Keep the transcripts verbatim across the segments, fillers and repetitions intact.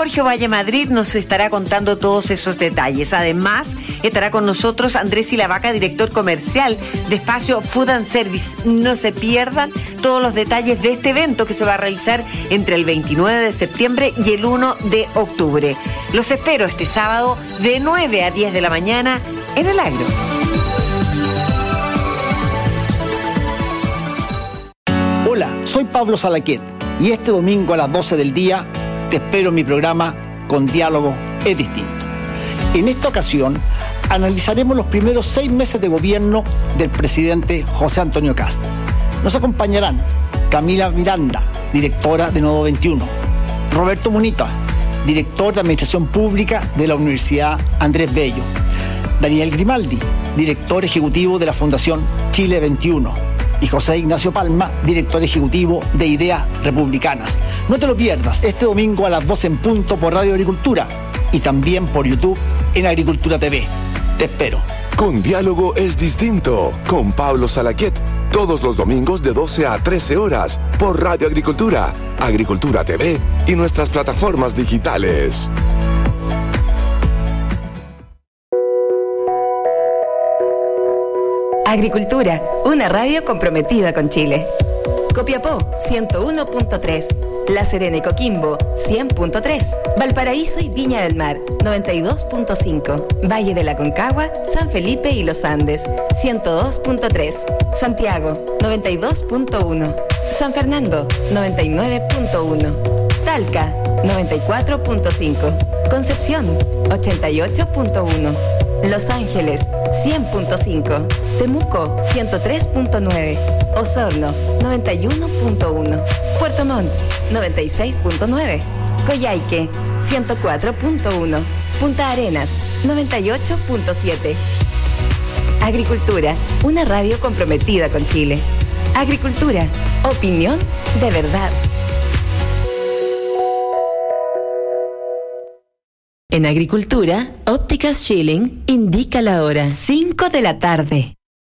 Jorge Valle Madrid nos estará contando todos esos detalles. Además, estará con nosotros Andrés Silavaca, director comercial de Espacio Food and Service. No se pierdan todos los detalles de este evento que se va a realizar entre el veintinueve de septiembre y el uno de octubre. Los espero este sábado de nueve a diez de la mañana en el Agro. Hola, soy Pablo Salaquet y este domingo a las doce del día te espero en mi programa Con Diálogo es Distinto. En esta ocasión analizaremos los primeros seis meses de gobierno del presidente José Antonio Kast. Nos acompañarán Camila Miranda, directora de Nodo veintiuno, Roberto Munita, director de Administración Pública de la Universidad Andrés Bello, Daniel Grimaldi, director ejecutivo de la Fundación Chile veintiuno, y José Ignacio Palma, director ejecutivo de Ideas Republicanas. No te lo pierdas este domingo a las doce en punto por Radio Agricultura y también por YouTube en Agricultura T V. Te espero. Con Diálogo es Distinto, con Pablo Salaquet, todos los domingos de doce a trece horas por Radio Agricultura, Agricultura T V y nuestras plataformas digitales. Agricultura, una radio comprometida con Chile. Copiapó, ciento uno punto tres. La Serena y Coquimbo, cien punto tres. Valparaíso y Viña del Mar, noventa y dos punto cinco. Valle de la Concagua, San Felipe y Los Andes, ciento dos punto tres. Santiago, noventa y dos punto uno. San Fernando, noventa y nueve punto uno. Talca, noventa y cuatro punto cinco. Concepción, ochenta y ocho punto uno. Los Ángeles, cien punto cinco. Temuco, ciento tres punto nueve. Osorno, noventa y uno punto uno. Puerto Montt, noventa y seis punto nueve. Coyhaique, ciento cuatro punto uno. Punta Arenas, noventa y ocho punto siete. Agricultura, una radio comprometida con Chile. Agricultura, opinión de verdad. En Agricultura, Ópticas Schilling indica la hora, cinco de la tarde.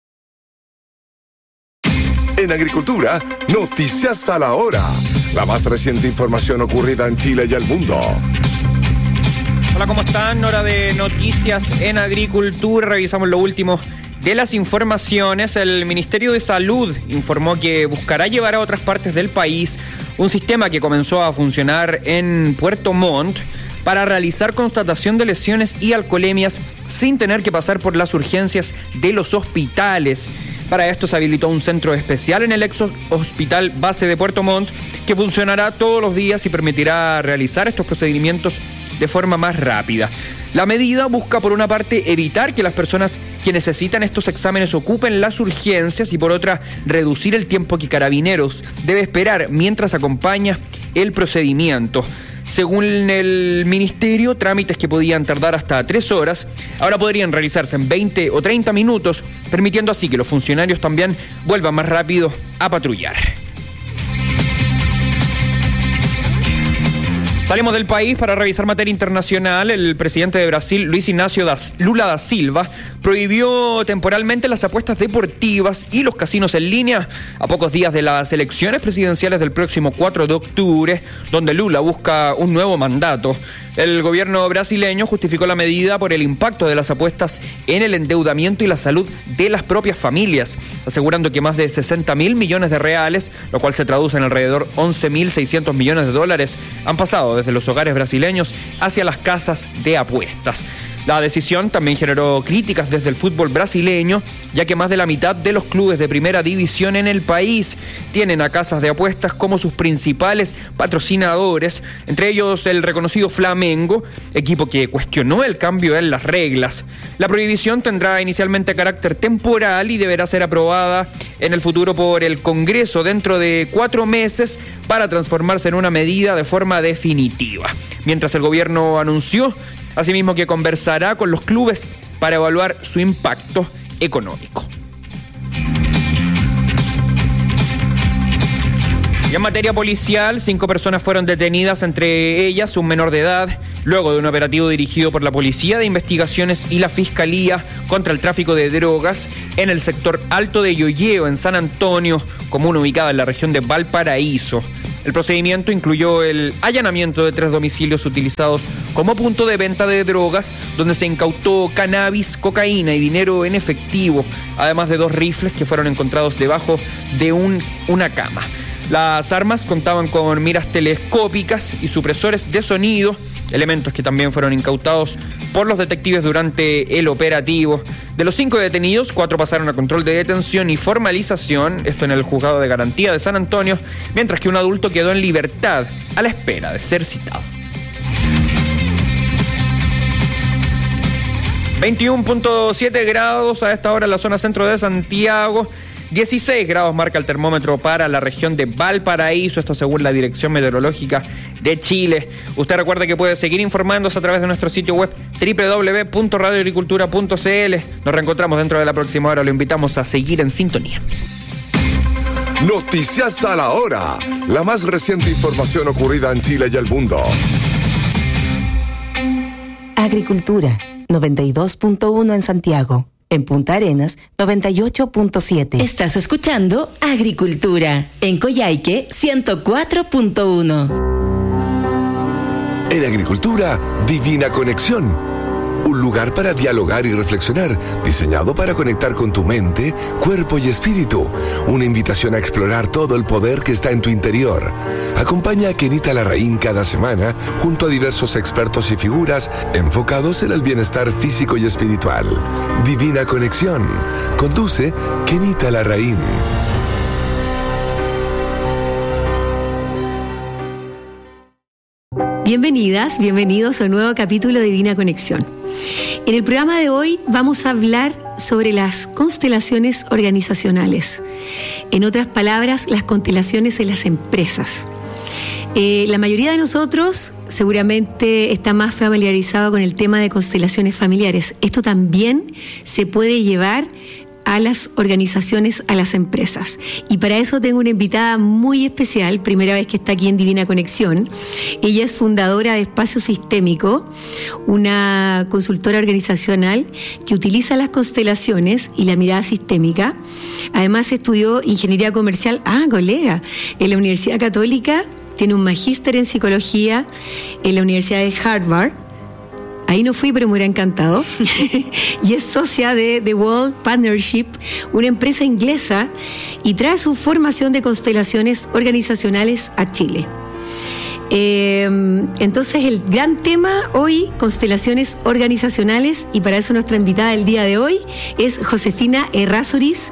En Agricultura, noticias a la hora. La más reciente información ocurrida en Chile y el mundo. Hola, ¿cómo están? Hora de noticias en Agricultura. Revisamos lo último de las informaciones. El Ministerio de Salud informó que buscará llevar a otras partes del país un sistema que comenzó a funcionar en Puerto Montt para realizar constatación de lesiones y alcoholemias sin tener que pasar por las urgencias de los hospitales. Para esto se habilitó un centro especial en el ex hospital base de Puerto Montt que funcionará todos los días y permitirá realizar estos procedimientos de forma más rápida. La medida busca, por una parte, evitar que las personas que necesitan estos exámenes ocupen las urgencias y, por otra, reducir el tiempo que Carabineros debe esperar mientras acompaña el procedimiento. Según el ministerio, trámites que podían tardar hasta tres horas, ahora podrían realizarse en veinte o treinta minutos, permitiendo así que los funcionarios también vuelvan más rápido a patrullar. Salimos del país para revisar materia internacional. El presidente de Brasil, Luis Ignacio Lula da Silva, prohibió temporalmente las apuestas deportivas y los casinos en línea a pocos días de las elecciones presidenciales del próximo cuatro de octubre, donde Lula busca un nuevo mandato. El gobierno brasileño justificó la medida por el impacto de las apuestas en el endeudamiento y la salud de las propias familias, asegurando que más de sesenta mil millones de reales, lo cual se traduce en alrededor once mil seiscientos millones de dólares, han pasado desde los hogares brasileños hacia las casas de apuestas. La decisión también generó críticas desde el fútbol brasileño, ya que más de la mitad de los clubes de primera división en el país tienen a casas de apuestas como sus principales patrocinadores, entre ellos el reconocido Flamengo, equipo que cuestionó el cambio en las reglas. La prohibición tendrá inicialmente carácter temporal y deberá ser aprobada en el futuro por el Congreso dentro de cuatro meses para transformarse en una medida de forma definitiva. Mientras el gobierno anunció asimismo que conversará con los clubes para evaluar su impacto económico. Y en materia policial, cinco personas fueron detenidas, entre ellas un menor de edad, luego de un operativo dirigido por la Policía de Investigaciones y la Fiscalía contra el tráfico de drogas en el sector Alto de Yoyeo, en San Antonio, comuna ubicada en la región de Valparaíso. El procedimiento incluyó el allanamiento de tres domicilios utilizados como punto de venta de drogas, donde se incautó cannabis, cocaína y dinero en efectivo, además de dos rifles que fueron encontrados debajo de un, una cama. Las armas contaban con miras telescópicas y supresores de sonido, elementos que también fueron incautados por los detectives durante el operativo. De los cinco detenidos, cuatro pasaron a control de detención y formalización, esto en el Juzgado de Garantía de San Antonio, mientras que un adulto quedó en libertad a la espera de ser citado. veintiuno punto siete grados a esta hora en la zona centro de Santiago. dieciséis grados marca el termómetro para la región de Valparaíso, esto según la Dirección Meteorológica de Chile. Usted recuerda que puede seguir informándose a través de nuestro sitio web doble u doble u doble u punto radio agricultura punto c l. Nos reencontramos dentro de la próxima hora, lo invitamos a seguir en sintonía. Noticias a la hora, la más reciente información ocurrida en Chile y el mundo. Agricultura, noventa y dos punto uno en Santiago. En Punta Arenas, noventa y ocho punto siete. Estás escuchando Agricultura. En Coyhaique, ciento cuatro punto uno. En Agricultura, Divina Conexión. Un lugar para dialogar y reflexionar, diseñado para conectar con tu mente, cuerpo y espíritu. Una invitación a explorar todo el poder que está en tu interior. Acompaña a Kenita Larraín cada semana junto a diversos expertos y figuras enfocados en el bienestar físico y espiritual. Divina Conexión. Conduce Kenita Larraín. Bienvenidas, bienvenidos a un nuevo capítulo de Divina Conexión. En el programa de hoy vamos a hablar sobre las constelaciones organizacionales. En otras palabras, las constelaciones en las empresas. Eh, la mayoría de nosotros seguramente está más familiarizado con el tema de constelaciones familiares. Esto también se puede llevar a las organizaciones, a las empresas. Y para eso tengo una invitada muy especial, primera vez que está aquí en Divina Conexión. Ella es fundadora de Espacio Sistémico, una consultora organizacional que utiliza las constelaciones y la mirada sistémica. Además estudió Ingeniería Comercial, ah, colega, en la Universidad Católica, tiene un magíster en Psicología en la Universidad de Harvard. Ahí no fui, pero me hubiera encantado. Y es socia de The World Partnership, una empresa inglesa, y trae su formación de constelaciones organizacionales a Chile. Eh, entonces, el gran tema hoy, constelaciones organizacionales, y para eso nuestra invitada del día de hoy es Josefina Errázuriz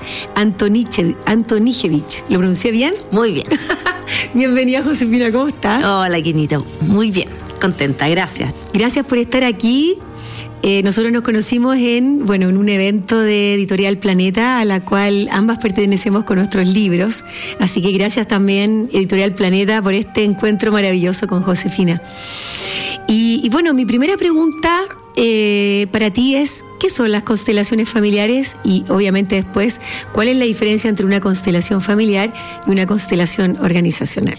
Antonijevich. ¿Lo pronuncié bien? Muy bien. Bienvenida, Josefina, ¿cómo estás? Hola, Quinita. Muy bien. Contenta, gracias. Gracias por estar aquí. Eh, nosotros nos conocimos en, bueno, en un evento de Editorial Planeta, a la cual ambas pertenecemos con nuestros libros. Así que gracias también, Editorial Planeta, por este encuentro maravilloso con Josefina. Y, y bueno, mi primera pregunta eh, para ti es, ¿qué son las constelaciones familiares? Y obviamente después, ¿cuál es la diferencia entre una constelación familiar y una constelación organizacional?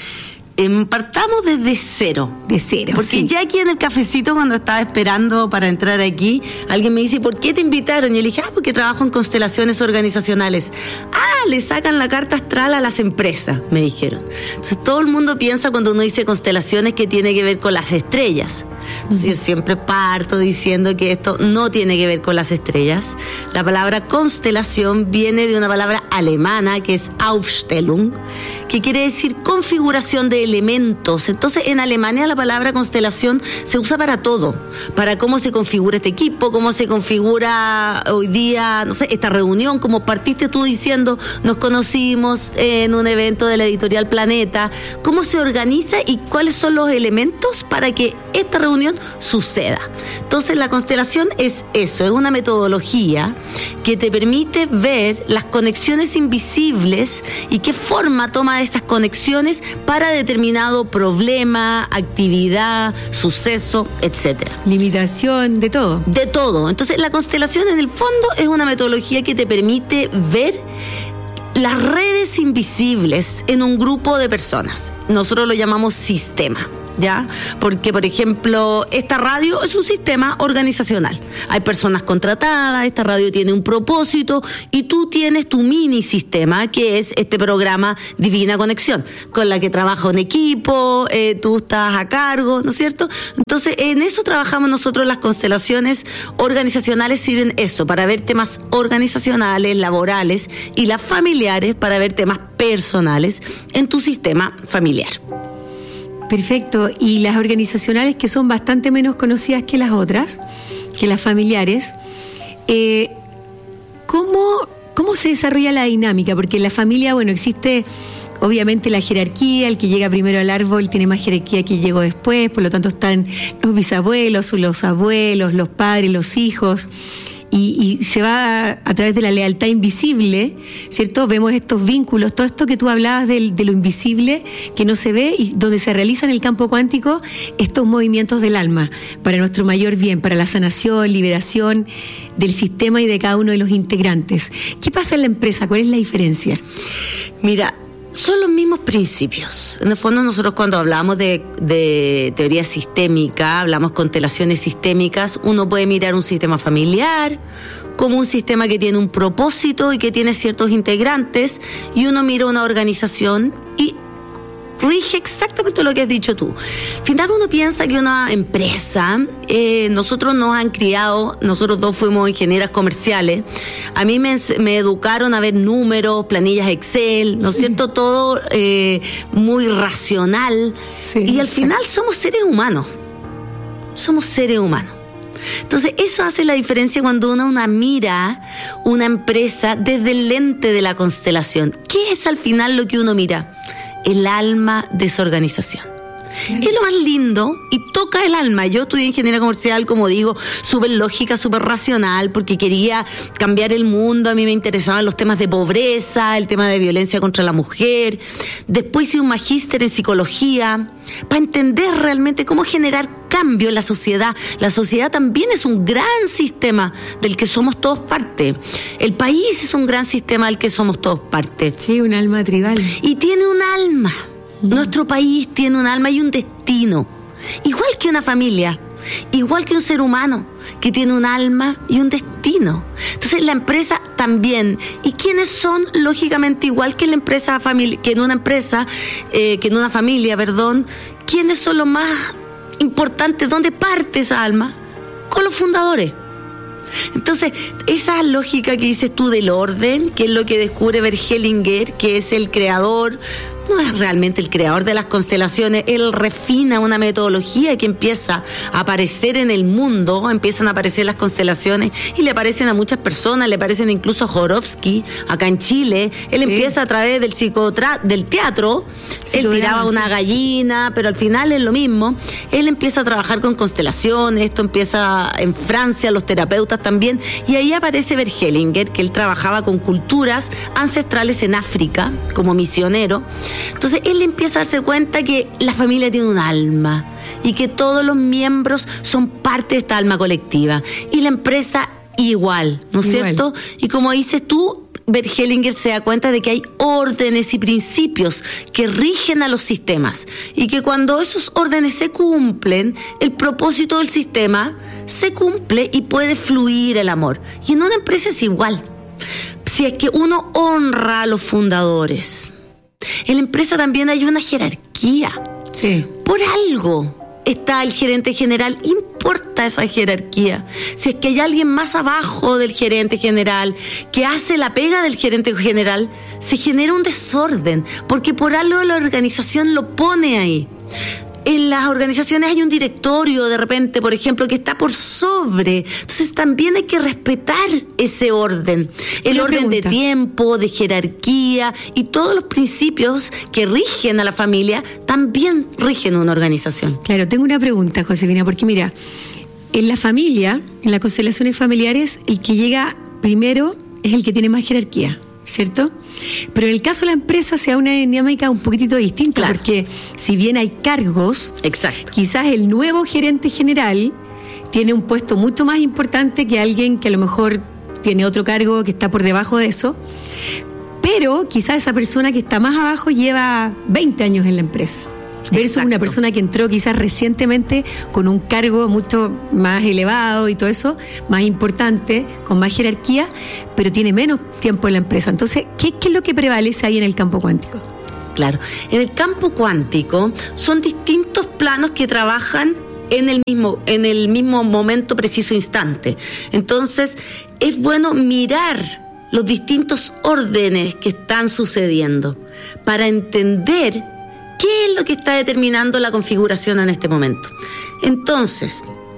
Eh, partamos desde cero. De cero, Porque sí. ya aquí en el cafecito, cuando estaba esperando para entrar aquí, alguien me dice, ¿por qué te invitaron? Y yo le dije, ah, porque trabajo en constelaciones organizacionales. Ah, le sacan la carta astral a las empresas, me dijeron. Entonces todo el mundo piensa cuando uno dice constelaciones que tiene que ver con las estrellas. Entonces yo siempre parto diciendo que esto no tiene que ver con las estrellas. La palabra constelación viene de una palabra alemana que es Aufstellung, que quiere decir configuración de elementos. Entonces en Alemania la palabra constelación se usa para todo, para cómo se configura este equipo, cómo se configura hoy día, no sé, esta reunión, como partiste tú diciendo, nos conocimos en un evento de la Editorial Planeta, cómo se organiza y cuáles son los elementos para que esta reunión suceda. Entonces la constelación es eso, es una metodología que te permite ver las conexiones invisibles y qué forma toma estas conexiones para determinado problema, actividad, suceso, etcétera. Limitación, de todo. De todo. Entonces la constelación en el fondo es una metodología que te permite ver las redes invisibles en un grupo de personas. Nosotros lo llamamos sistema. ¿ya? Porque, por ejemplo, esta radio es un sistema organizacional. Hay personas contratadas, esta radio tiene un propósito y tú tienes tu mini sistema, que es este programa Divina Conexión, con la que trabaja un equipo, eh, tú estás a cargo, ¿no es cierto? Entonces, en eso trabajamos nosotros. Las constelaciones organizacionales sirven eso, para ver temas organizacionales, laborales, y las familiares para ver temas personales en tu sistema familiar. Perfecto. Y las organizacionales, que son bastante menos conocidas que las otras, que las familiares, eh, ¿cómo, ¿cómo se desarrolla la dinámica? Porque en la familia, bueno, existe obviamente la jerarquía, el que llega primero al árbol tiene más jerarquía que llegó después, por lo tanto están los bisabuelos, los abuelos, los padres, los hijos. Y, y se va a, a través de la lealtad invisible, ¿cierto? Vemos estos vínculos, todo esto que tú hablabas de, de lo invisible, que no se ve, y donde se realizan en el campo cuántico estos movimientos del alma, para nuestro mayor bien, para la sanación, liberación del sistema y de cada uno de los integrantes. ¿Qué pasa en la empresa? ¿Cuál es la diferencia? Mira, son los mismos principios. En el fondo, nosotros cuando hablamos de, de teoría sistémica, hablamos constelaciones sistémicas, uno puede mirar un sistema familiar como un sistema que tiene un propósito y que tiene ciertos integrantes, y uno mira una organización y rige exactamente lo que has dicho tú. Al final uno piensa que una empresa, eh, nosotros nos han criado, nosotros dos fuimos ingenieras comerciales, a mí me, me educaron a ver números, planillas Excel, ¿no es cierto? Todo eh, muy racional, sí, y al final somos seres humanos, somos seres humanos. Entonces eso hace la diferencia cuando uno una mira una empresa desde el lente de la constelación. ¿Qué es al final lo que uno mira? El alma de esa organización. Es lo más lindo y toca el alma. Yo estudié ingeniería comercial, como digo, súper lógica, súper racional, porque quería cambiar el mundo. A mí me interesaban los temas de pobreza, el tema de violencia contra la mujer. Después hice un magíster en psicología para entender realmente cómo generar cambio en la sociedad. La sociedad también es un gran sistema del que somos todos parte. El país es un gran sistema del que somos todos parte. Sí, un alma tribal. Y tiene un alma. Nuestro país tiene un alma y un destino, igual que una familia, igual que un ser humano que tiene un alma y un destino. Entonces la empresa también. ¿Y quiénes son? Lógicamente igual que en la empresa familia, que en una empresa, eh, que en una familia, perdón. ¿Quiénes son los más importantes? ¿Dónde parte esa alma? Con los fundadores. Entonces, esa lógica que dices tú del orden, que es lo que descubre Bert Hellinger, que es el creador, no es realmente el creador de las constelaciones, él refina una metodología que empieza a aparecer en el mundo, empiezan a aparecer las constelaciones y le aparecen a muchas personas, le aparecen incluso a Jodorowsky, acá en Chile. Él sí. empieza a través del psicotra- del teatro, sí, él tiraba una sí. gallina, pero al final es lo mismo. Él empieza a trabajar con constelaciones, esto empieza en Francia, los terapeutas también, y ahí aparece Bert Hellinger, que él trabajaba con culturas ancestrales en África como misionero. Entonces él empieza a darse cuenta que la familia tiene un alma y que todos los miembros son parte de esta alma colectiva, y la empresa igual, ¿no es igual. cierto? Y como dices tú, Bert Hellinger se da cuenta de que hay órdenes y principios que rigen a los sistemas, y que cuando esos órdenes se cumplen, el propósito del sistema se cumple y puede fluir el amor. Y en una empresa es igual. Si es que uno honra a los fundadores, en la empresa también hay una jerarquía. Sí. Por algo está el gerente general, importa esa jerarquía. Si es que hay alguien más abajo del gerente general que hace la pega del gerente general, se genera un desorden, porque por algo la organización lo pone ahí. En las organizaciones hay un directorio, de repente, por ejemplo, que está por sobre. Entonces también hay que respetar ese orden. El orden de tiempo, de jerarquía y todos los principios que rigen a la familia también rigen una organización. Claro, tengo una pregunta, Josefina, porque mira, en la familia, en las constelaciones familiares, el que llega primero es el que tiene más jerarquía, ¿cierto? Pero en el caso de la empresa se da una dinámica un poquitito distinta, claro. Porque si bien hay cargos, exacto, quizás el nuevo gerente general tiene un puesto mucho más importante que alguien que a lo mejor tiene otro cargo que está por debajo de eso, pero quizás esa persona que está más abajo lleva veinte años en la empresa, versus Exacto. una persona que entró quizás recientemente con un cargo mucho más elevado y todo eso, más importante, con más jerarquía, pero tiene menos tiempo en la empresa. Entonces, ¿qué, qué es lo que prevalece ahí en el campo cuántico? Claro, en el campo cuántico son distintos planos que trabajan en el mismo, en el mismo momento, preciso instante. Entonces, es bueno mirar los distintos órdenes que están sucediendo para entender qué es lo que está determinando la configuración en este momento. Entonces,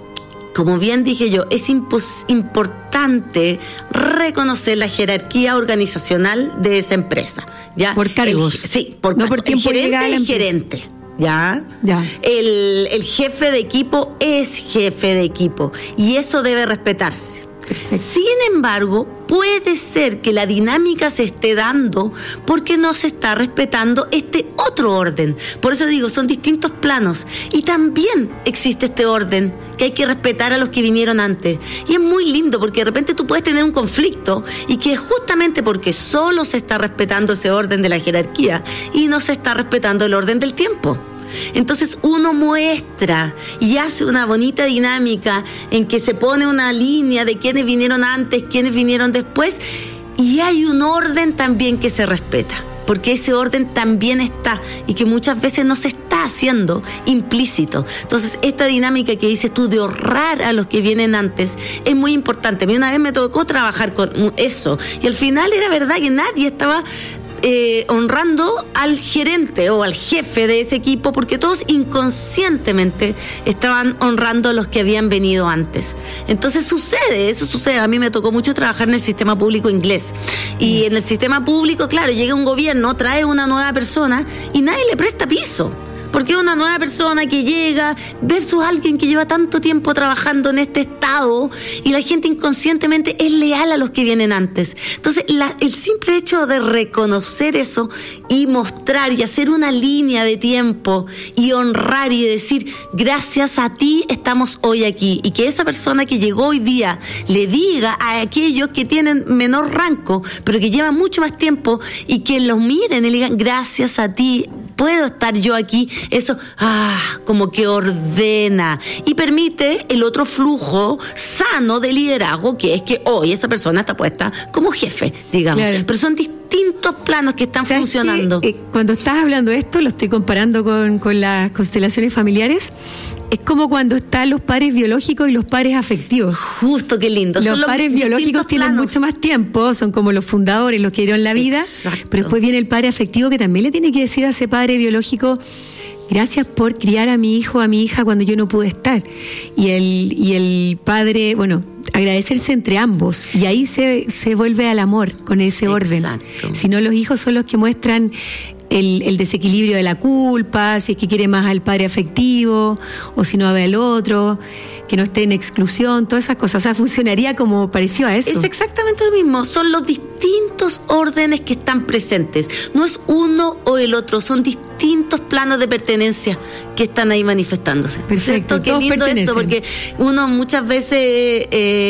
como bien dije yo, es impos- importante reconocer la jerarquía organizacional de esa empresa. ¿Ya? Por cargos. El, sí, por no cargos. por tiempo el gerente legal. es gerente. ¿Ya? Ya. El, el jefe de equipo es jefe de equipo y eso debe respetarse. Perfecto. Sin embargo, puede ser que la dinámica se esté dando porque no se está respetando este otro orden. Por eso digo, son distintos planos y también existe este orden que hay que respetar a los que vinieron antes. Y es muy lindo porque de repente tú puedes tener un conflicto y que justamente porque solo se está respetando ese orden de la jerarquía y no se está respetando el orden del tiempo. Entonces uno muestra y hace una bonita dinámica en que se pone una línea de quiénes vinieron antes, quiénes vinieron después, y hay un orden también que se respeta, porque ese orden también está y que muchas veces no se está haciendo implícito. Entonces esta dinámica que dices tú de honrar a los que vienen antes es muy importante. A mí una vez me tocó trabajar con eso y al final era verdad que nadie estaba Eh, honrando al gerente o al jefe de ese equipo, porque todos inconscientemente estaban honrando a los que habían venido antes. Entonces sucede, eso sucede. A mí me tocó mucho trabajar en el sistema público inglés y en el sistema público, claro, llega un gobierno, trae una nueva persona y nadie le presta piso. Porque es una nueva persona que llega versus alguien que lleva tanto tiempo trabajando en este estado y la gente inconscientemente es leal a los que vienen antes. Entonces, la, el simple hecho de reconocer eso y mostrar y hacer una línea de tiempo y honrar y decir, gracias a ti estamos hoy aquí, y que esa persona que llegó hoy día le diga a aquellos que tienen menor rango, pero que llevan mucho más tiempo y que los miren y le digan, gracias a ti puedo estar yo aquí. Eso, ah, como que ordena y permite el otro flujo sano de liderazgo, que es que hoy esa persona está puesta como jefe, digamos. Claro. Pero son distintos planos que están ¿Sabes funcionando. qué? Eh, cuando estás hablando de esto, lo estoy comparando con, con las constelaciones familiares. Es como cuando están los padres biológicos y los padres afectivos. Justo, qué lindo. Los, Son los padres distintos biológicos tienen planos. mucho más tiempo, son como los fundadores, los que dieron la vida. Exacto. Pero después viene el padre afectivo que también le tiene que decir a ese padre biológico, gracias por criar a mi hijo, a mi hija cuando yo no pude estar. Y el, y el padre, bueno, agradecerse entre ambos. Y ahí se, se vuelve al amor con ese orden. Exacto. Si no, los hijos son los que muestran el, el desequilibrio de la culpa, si es que quiere más al padre afectivo, o si no ve al otro, que no esté en exclusión, todas esas cosas. O sea, funcionaría como parecido a eso. Es exactamente lo mismo, son los distintos órdenes que están presentes. No es uno o el otro, son distintos planos de pertenencia que están ahí manifestándose. Perfecto, ¿Cierto? Qué todos lindo pertenecen. eso, porque uno muchas veces,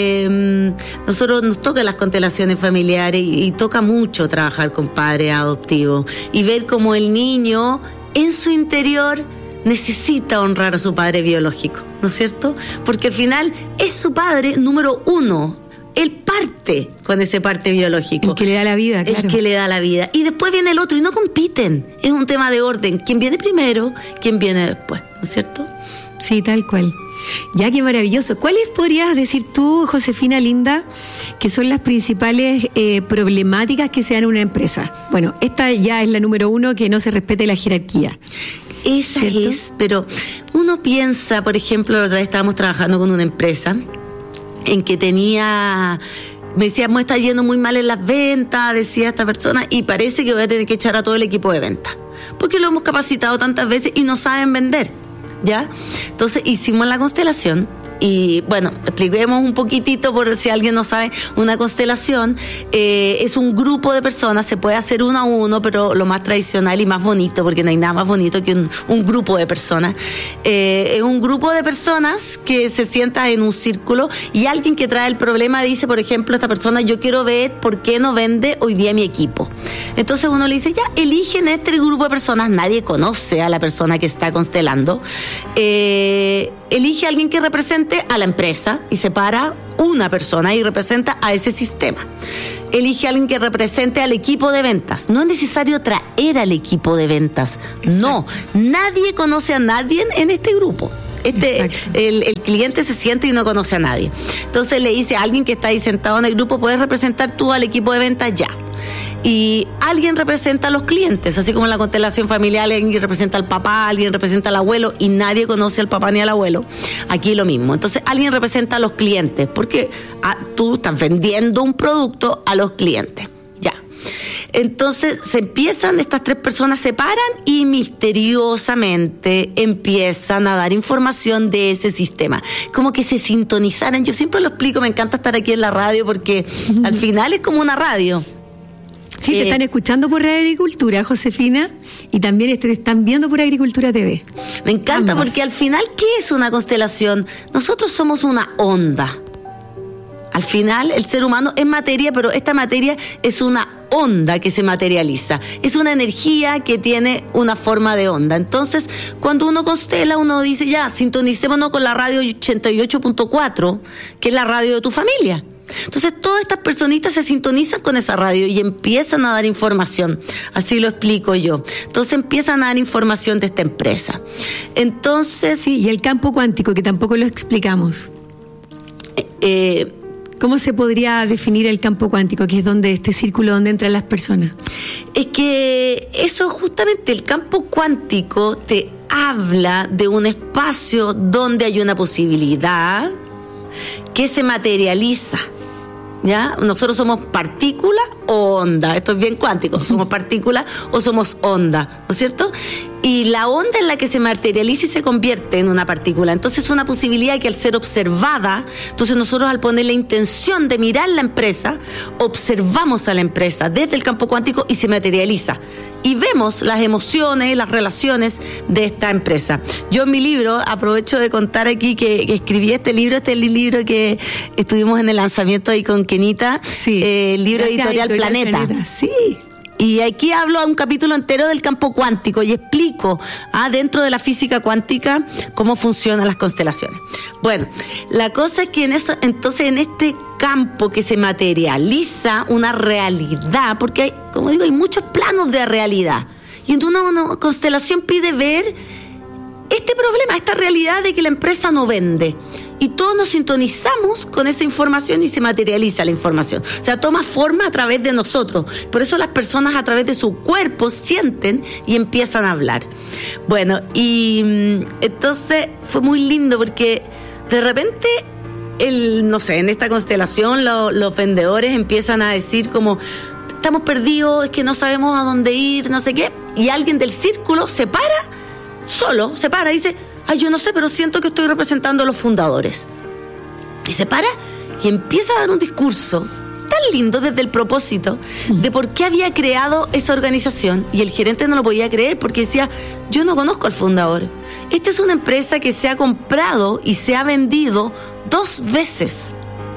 eh, nosotros nos toca las constelaciones familiares y, y toca mucho trabajar con padres adoptivos y ver cómo el niño en su interior necesita honrar a su padre biológico, ¿no es cierto? Porque al final es su padre número uno. Él parte con ese parte biológico. El que le da la vida, claro. El que le da la vida. Y después viene el otro y no compiten. Es un tema de orden. ¿Quién viene primero? ¿Quién viene después? ¿No es cierto? Sí, tal cual. Ya, qué maravilloso. ¿Cuáles podrías decir tú, Josefina linda, que son las principales eh, problemáticas que se dan en una empresa? Bueno, esta ya es la número uno, que no se respete la jerarquía. Esa ¿Cierto? es, pero uno piensa, por ejemplo, la otra vez estábamos trabajando con una empresa en que tenía, me decía, me está yendo muy mal en las ventas, decía esta persona, y parece que voy a tener que echar a todo el equipo de ventas, porque lo hemos capacitado tantas veces y no saben vender, ¿ya? Entonces hicimos la constelación Y bueno, expliquemos un poquitito por si alguien no sabe. Una constelación eh, es un grupo de personas, se puede hacer uno a uno, pero lo más tradicional y más bonito, porque no hay nada más bonito que un, un grupo de personas. Eh, es un grupo de personas que se sientan en un círculo y alguien que trae el problema dice, por ejemplo, esta persona, yo quiero ver por qué no vende hoy día mi equipo. Entonces uno le dice, ya, eligen este grupo de personas, nadie conoce a la persona que está constelando, eh, elige a alguien que represente a la empresa y separa una persona y representa a ese sistema. Elige a alguien que represente al equipo de ventas. No es necesario traer al equipo de ventas. Exacto. No, nadie conoce a nadie en este grupo. Este, el, el cliente se siente y no conoce a nadie. Entonces le dice a alguien que está ahí sentado en el grupo, puedes representar tú al equipo de ventas ya. Y alguien representa a los clientes, así como en la constelación familiar, alguien representa al papá, alguien representa al abuelo y nadie conoce al papá ni al abuelo. Aquí lo mismo. Entonces alguien representa a los clientes porque ah, tú estás vendiendo un producto a los clientes. Ya. Entonces se empiezan, estas tres personas se paran y misteriosamente empiezan a dar información de ese sistema. Como que se sintonizaran. Yo siempre lo explico, me encanta estar aquí en la radio porque al final es como una radio. Sí, te eh, están escuchando por Agricultura, Josefina, y también te están viendo por Agricultura T V. Me encanta. Ambas. Porque al final, ¿qué es una constelación? Nosotros somos una onda. Al final, el ser humano es materia, pero esta materia es una onda que se materializa. Es una energía que tiene una forma de onda. Entonces, cuando uno constela, uno dice, ya, sintonicémonos con la radio ochenta y ocho punto cuatro, que es la radio de tu familia. Entonces todas estas personitas se sintonizan con esa radio y empiezan a dar información, así lo explico yo. Entonces empiezan a dar información de esta empresa. Entonces, sí, y el campo cuántico, que tampoco lo explicamos. Eh, ¿Cómo se podría definir el campo cuántico, que es donde este círculo donde entran las personas? Es que eso justamente, el campo cuántico te habla de un espacio donde hay una posibilidad que se materializa. ¿Ya? Nosotros somos partícula o onda, esto es bien cuántico, somos partícula o somos onda, ¿no es cierto? Y la onda es la que se materializa y se convierte en una partícula. Entonces es una posibilidad que al ser observada, entonces nosotros al poner la intención de mirar la empresa, observamos a la empresa desde el campo cuántico y se materializa. Y vemos las emociones, las relaciones de esta empresa. Yo en mi libro, aprovecho de contar aquí que, que escribí este libro, este libro que estuvimos en el lanzamiento ahí con Kenita, sí. eh, el libro Gracias, editorial, editorial Planeta. Planeta. Sí. Y aquí hablo a un capítulo entero del campo cuántico y explico ah, dentro de la física cuántica cómo funcionan las constelaciones. Bueno, la cosa es que en eso, entonces en este campo que se materializa una realidad, porque hay, como digo, hay muchos planos de realidad. Y entonces una, una constelación pide ver este problema, esta realidad de que la empresa no vende. Y todos nos sintonizamos con esa información y se materializa la información. O sea, toma forma a través de nosotros. Por eso las personas a través de su cuerpo sienten y empiezan a hablar. Bueno, y entonces fue muy lindo porque de repente, el, no sé, en esta constelación lo, los vendedores empiezan a decir como, estamos perdidos, es que no sabemos a dónde ir, no sé qué. Y alguien del círculo se para, solo se para y dice, ay, yo no sé, pero siento que estoy representando a los fundadores. Y se para y empieza a dar un discurso tan lindo desde el propósito de por qué había creado esa organización. Y el gerente no lo podía creer porque decía, yo no conozco al fundador. Esta es una empresa que se ha comprado y se ha vendido dos veces.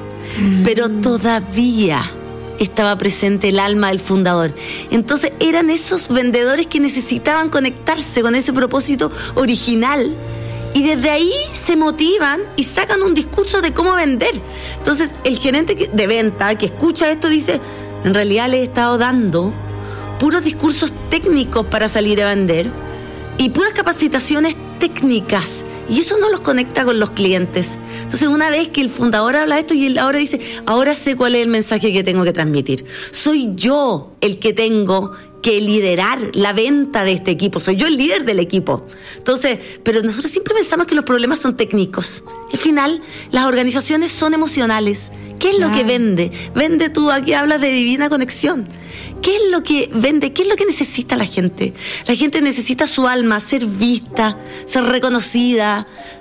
Mm. Pero todavía estaba presente el alma del fundador. Entonces eran esos vendedores que necesitaban conectarse con ese propósito original. Y desde ahí se motivan y sacan un discurso de cómo vender. Entonces, el gerente de venta que escucha esto dice, en realidad le he estado dando puros discursos técnicos para salir a vender y puras capacitaciones técnicas. Y eso no los conecta con los clientes. Entonces, una vez que el fundador habla de esto y él ahora dice, ahora sé cuál es el mensaje que tengo que transmitir. Soy yo el que tengo que liderar la venta de este equipo. Soy yo el líder del equipo. Entonces, pero nosotros siempre pensamos que los problemas son técnicos. Al final, las organizaciones son emocionales. ¿Qué es lo que vende? Vende tú, aquí hablas de divina conexión. ¿Qué es lo que vende? ¿Qué es lo que necesita la gente? La gente necesita su alma, ser vista, ser reconocida,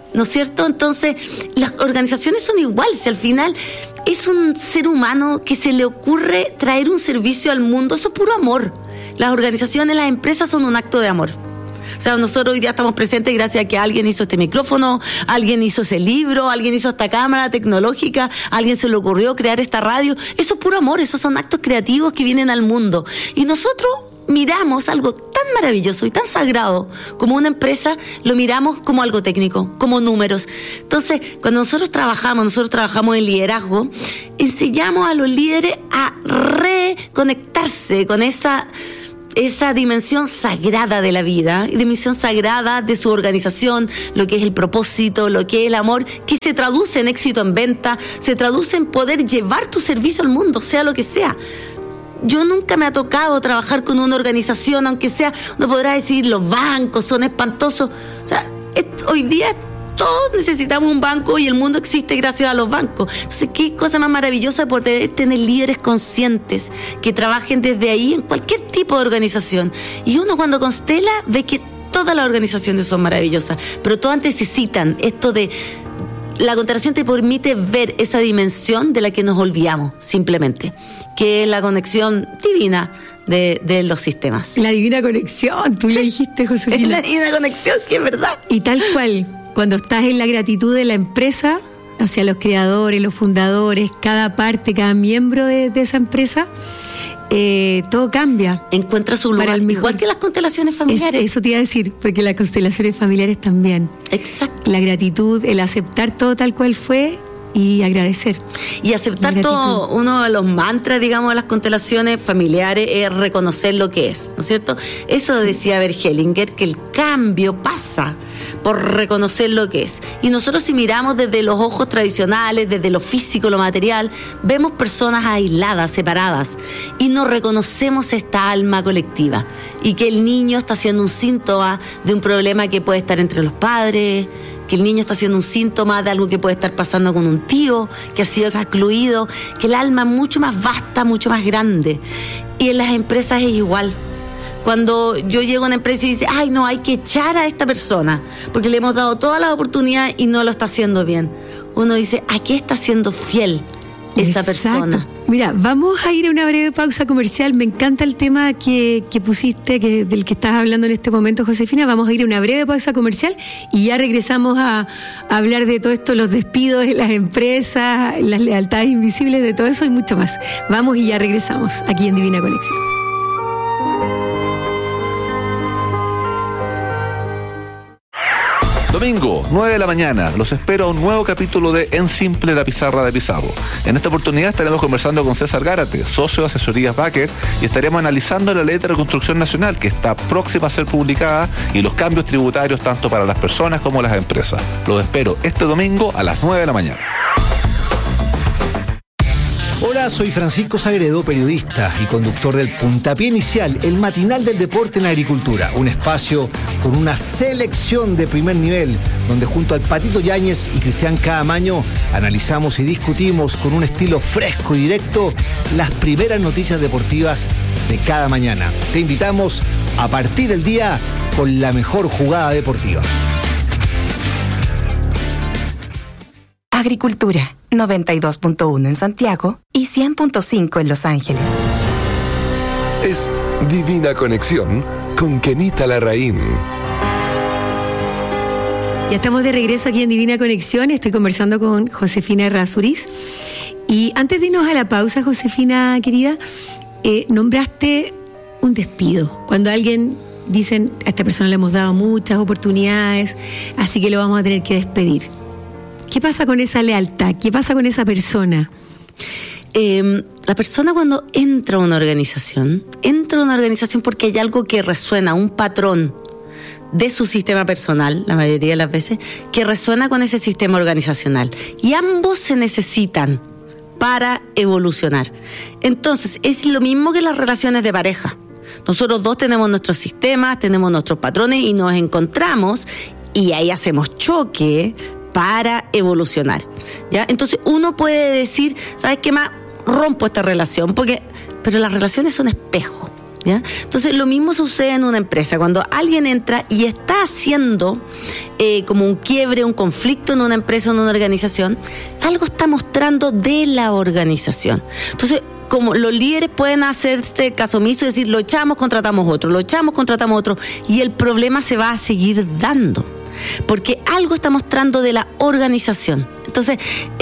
¿no es cierto? Entonces, las organizaciones son iguales. Si al final es un ser humano que se le ocurre traer un servicio al mundo, eso es puro amor. Las organizaciones, las empresas son un acto de amor. O sea, nosotros hoy día estamos presentes gracias a que alguien hizo este micrófono, alguien hizo ese libro, alguien hizo esta cámara tecnológica, alguien se le ocurrió crear esta radio. Eso es puro amor, esos son actos creativos que vienen al mundo. Y nosotros miramos algo tan maravilloso y tan sagrado como una empresa, lo miramos como algo técnico, como números. Entonces, cuando nosotros trabajamos, nosotros trabajamos en liderazgo, enseñamos a los líderes a reconectarse con esa... esa dimensión sagrada de la vida, dimensión sagrada de su organización, lo que es el propósito, lo que es el amor, que se traduce en éxito en venta, se traduce en poder llevar tu servicio al mundo, sea lo que sea. Yo nunca me ha tocado trabajar con una organización, aunque sea, uno podrá decir, los bancos son espantosos. O sea, es, hoy día todos necesitamos un banco y el mundo existe gracias a los bancos. Entonces, qué cosa más maravillosa poder tener líderes conscientes que trabajen desde ahí en cualquier tipo de organización. Y uno cuando constela ve que todas las organizaciones son maravillosas, pero todas necesitan esto de... La constelación te permite ver esa dimensión de la que nos olvidamos, simplemente, que es la conexión divina de, de los sistemas. La divina conexión, tú sí. Lo dijiste, Josefina. Es la divina conexión, que es verdad. Y tal cual, cuando estás en la gratitud de la empresa, hacia los creadores, los fundadores, cada parte, cada miembro de, de esa empresa, eh, todo cambia. Encuentra su lugar, para el mejor. Igual que las constelaciones familiares. Es, eso te iba a decir, porque las constelaciones familiares también. Exacto. La gratitud, el aceptar todo tal cual fue y agradecer. Y aceptar todo, uno de los mantras, digamos, de las constelaciones familiares es reconocer lo que es, ¿no es cierto? Eso decía Bert Hellinger, que el cambio pasa por reconocer lo que es. Y nosotros, si miramos desde los ojos tradicionales, desde lo físico, lo material, vemos personas aisladas, separadas, y no reconocemos esta alma colectiva. Y que el niño está siendo un síntoma de un problema que puede estar entre los padres, que el niño está siendo un síntoma de algo que puede estar pasando con un tío que ha sido Exacto. excluido, que el alma es mucho más vasta, mucho más grande. Y en las empresas es igual. Cuando yo llego a una empresa y dice, ay, no, hay que echar a esta persona porque le hemos dado todas las oportunidades y no lo está haciendo bien, uno dice, ¿a qué está siendo fiel esa Exacto. persona? Mira, vamos a ir a una breve pausa comercial. Me encanta el tema que, que pusiste, que, del que estás hablando en este momento, Josefina. Vamos a ir a una breve pausa comercial y ya regresamos a, a hablar de todo esto, los despidos en las empresas, las lealtades invisibles, de todo eso y mucho más. Vamos y ya regresamos aquí en Divina Conexión. Domingo, nueve de la mañana, los espero a un nuevo capítulo de En Simple, la pizarra de Pizarro. En esta oportunidad estaremos conversando con César Gárate, socio de Asesorías Baker, y estaremos analizando la Ley de Reconstrucción Nacional, que está próxima a ser publicada, y los cambios tributarios tanto para las personas como las empresas. Los espero este domingo a las nueve de la mañana. Hola, soy Francisco Sagredo, periodista y conductor del Puntapié Inicial, el matinal del deporte en la agricultura. Un espacio con una selección de primer nivel, donde junto al Patito Yáñez y Cristian Caamaño analizamos y discutimos con un estilo fresco y directo las primeras noticias deportivas de cada mañana. Te invitamos a partir el día con la mejor jugada deportiva. Agricultura, noventa y dos punto uno en Santiago y cien punto cinco en Los Ángeles. Es Divina Conexión con Kenita Larraín. Ya estamos de regreso aquí en Divina Conexión. Estoy conversando con Josefina Errázuriz. Y antes de irnos a la pausa, Josefina, querida, eh, nombraste un despido. Cuando alguien dicen, a esta persona le hemos dado muchas oportunidades, así que lo vamos a tener que despedir. ¿Qué pasa con esa lealtad? ¿Qué pasa con esa persona? Eh, la persona cuando entra a una organización, entra a una organización porque hay algo que resuena, un patrón de su sistema personal, la mayoría de las veces, que resuena con ese sistema organizacional. Y ambos se necesitan para evolucionar. Entonces, es lo mismo que las relaciones de pareja. Nosotros dos tenemos nuestros sistemas, tenemos nuestros patrones y nos encontramos y ahí hacemos choque para evolucionar, ¿ya? Entonces uno puede decir, ¿sabes qué más? Rompo esta relación, porque, pero las relaciones son espejo. ¿Ya? Entonces lo mismo sucede en una empresa. Cuando alguien entra y está haciendo eh, como un quiebre, un conflicto en una empresa, en una organización, algo está mostrando de la organización. Entonces, como los líderes pueden hacerse caso omiso y decir, lo echamos, contratamos otro, lo echamos, contratamos otro, y el problema se va a seguir dando, porque algo está mostrando de la organización. Entonces,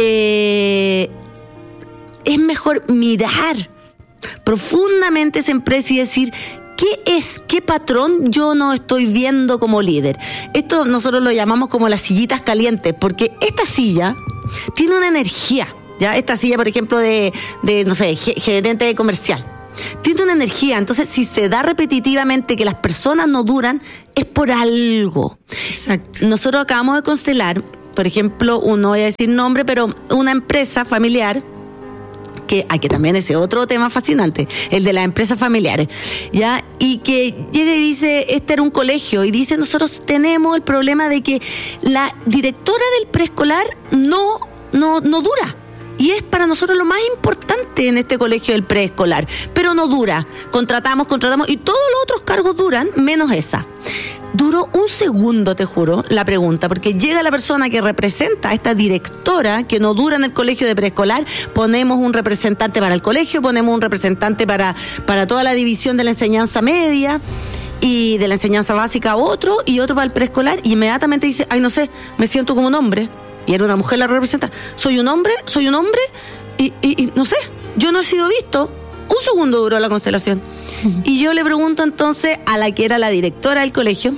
eh, es mejor mirar profundamente esa empresa y decir, ¿qué es, qué patrón yo no estoy viendo como líder? Esto nosotros lo llamamos como las sillitas calientes, porque esta silla tiene una energía, ¿ya? Esta silla, por ejemplo, de, de no sé, gerente comercial, tiene una energía. Entonces, si se da repetitivamente que las personas no duran, es por algo. Exacto. Nosotros acabamos de constelar, por ejemplo, un, no voy a decir nombre, pero una empresa familiar, que hay que también ese otro tema fascinante, el de las empresas familiares, ¿ya? Y que llega y dice, este era un colegio, y dice, nosotros tenemos el problema de que la directora del preescolar no, no, no dura. Y es para nosotros lo más importante en este colegio del preescolar, pero no dura. Contratamos, contratamos, y todos los otros cargos duran, menos esa. Duró un segundo, te juro, la pregunta, porque llega la persona que representa a esta directora que no dura en el colegio de preescolar, ponemos un representante para el colegio, ponemos un representante para, para toda la división de la enseñanza media y de la enseñanza básica otro, y otro para el preescolar, y inmediatamente dice, ay, no sé, me siento como un hombre. Y era una mujer la representa. Soy un hombre, soy un hombre, y, y, y no sé, yo no he sido visto. Un segundo duró la constelación. Uh-huh. Y yo le pregunto entonces a la que era la directora del colegio,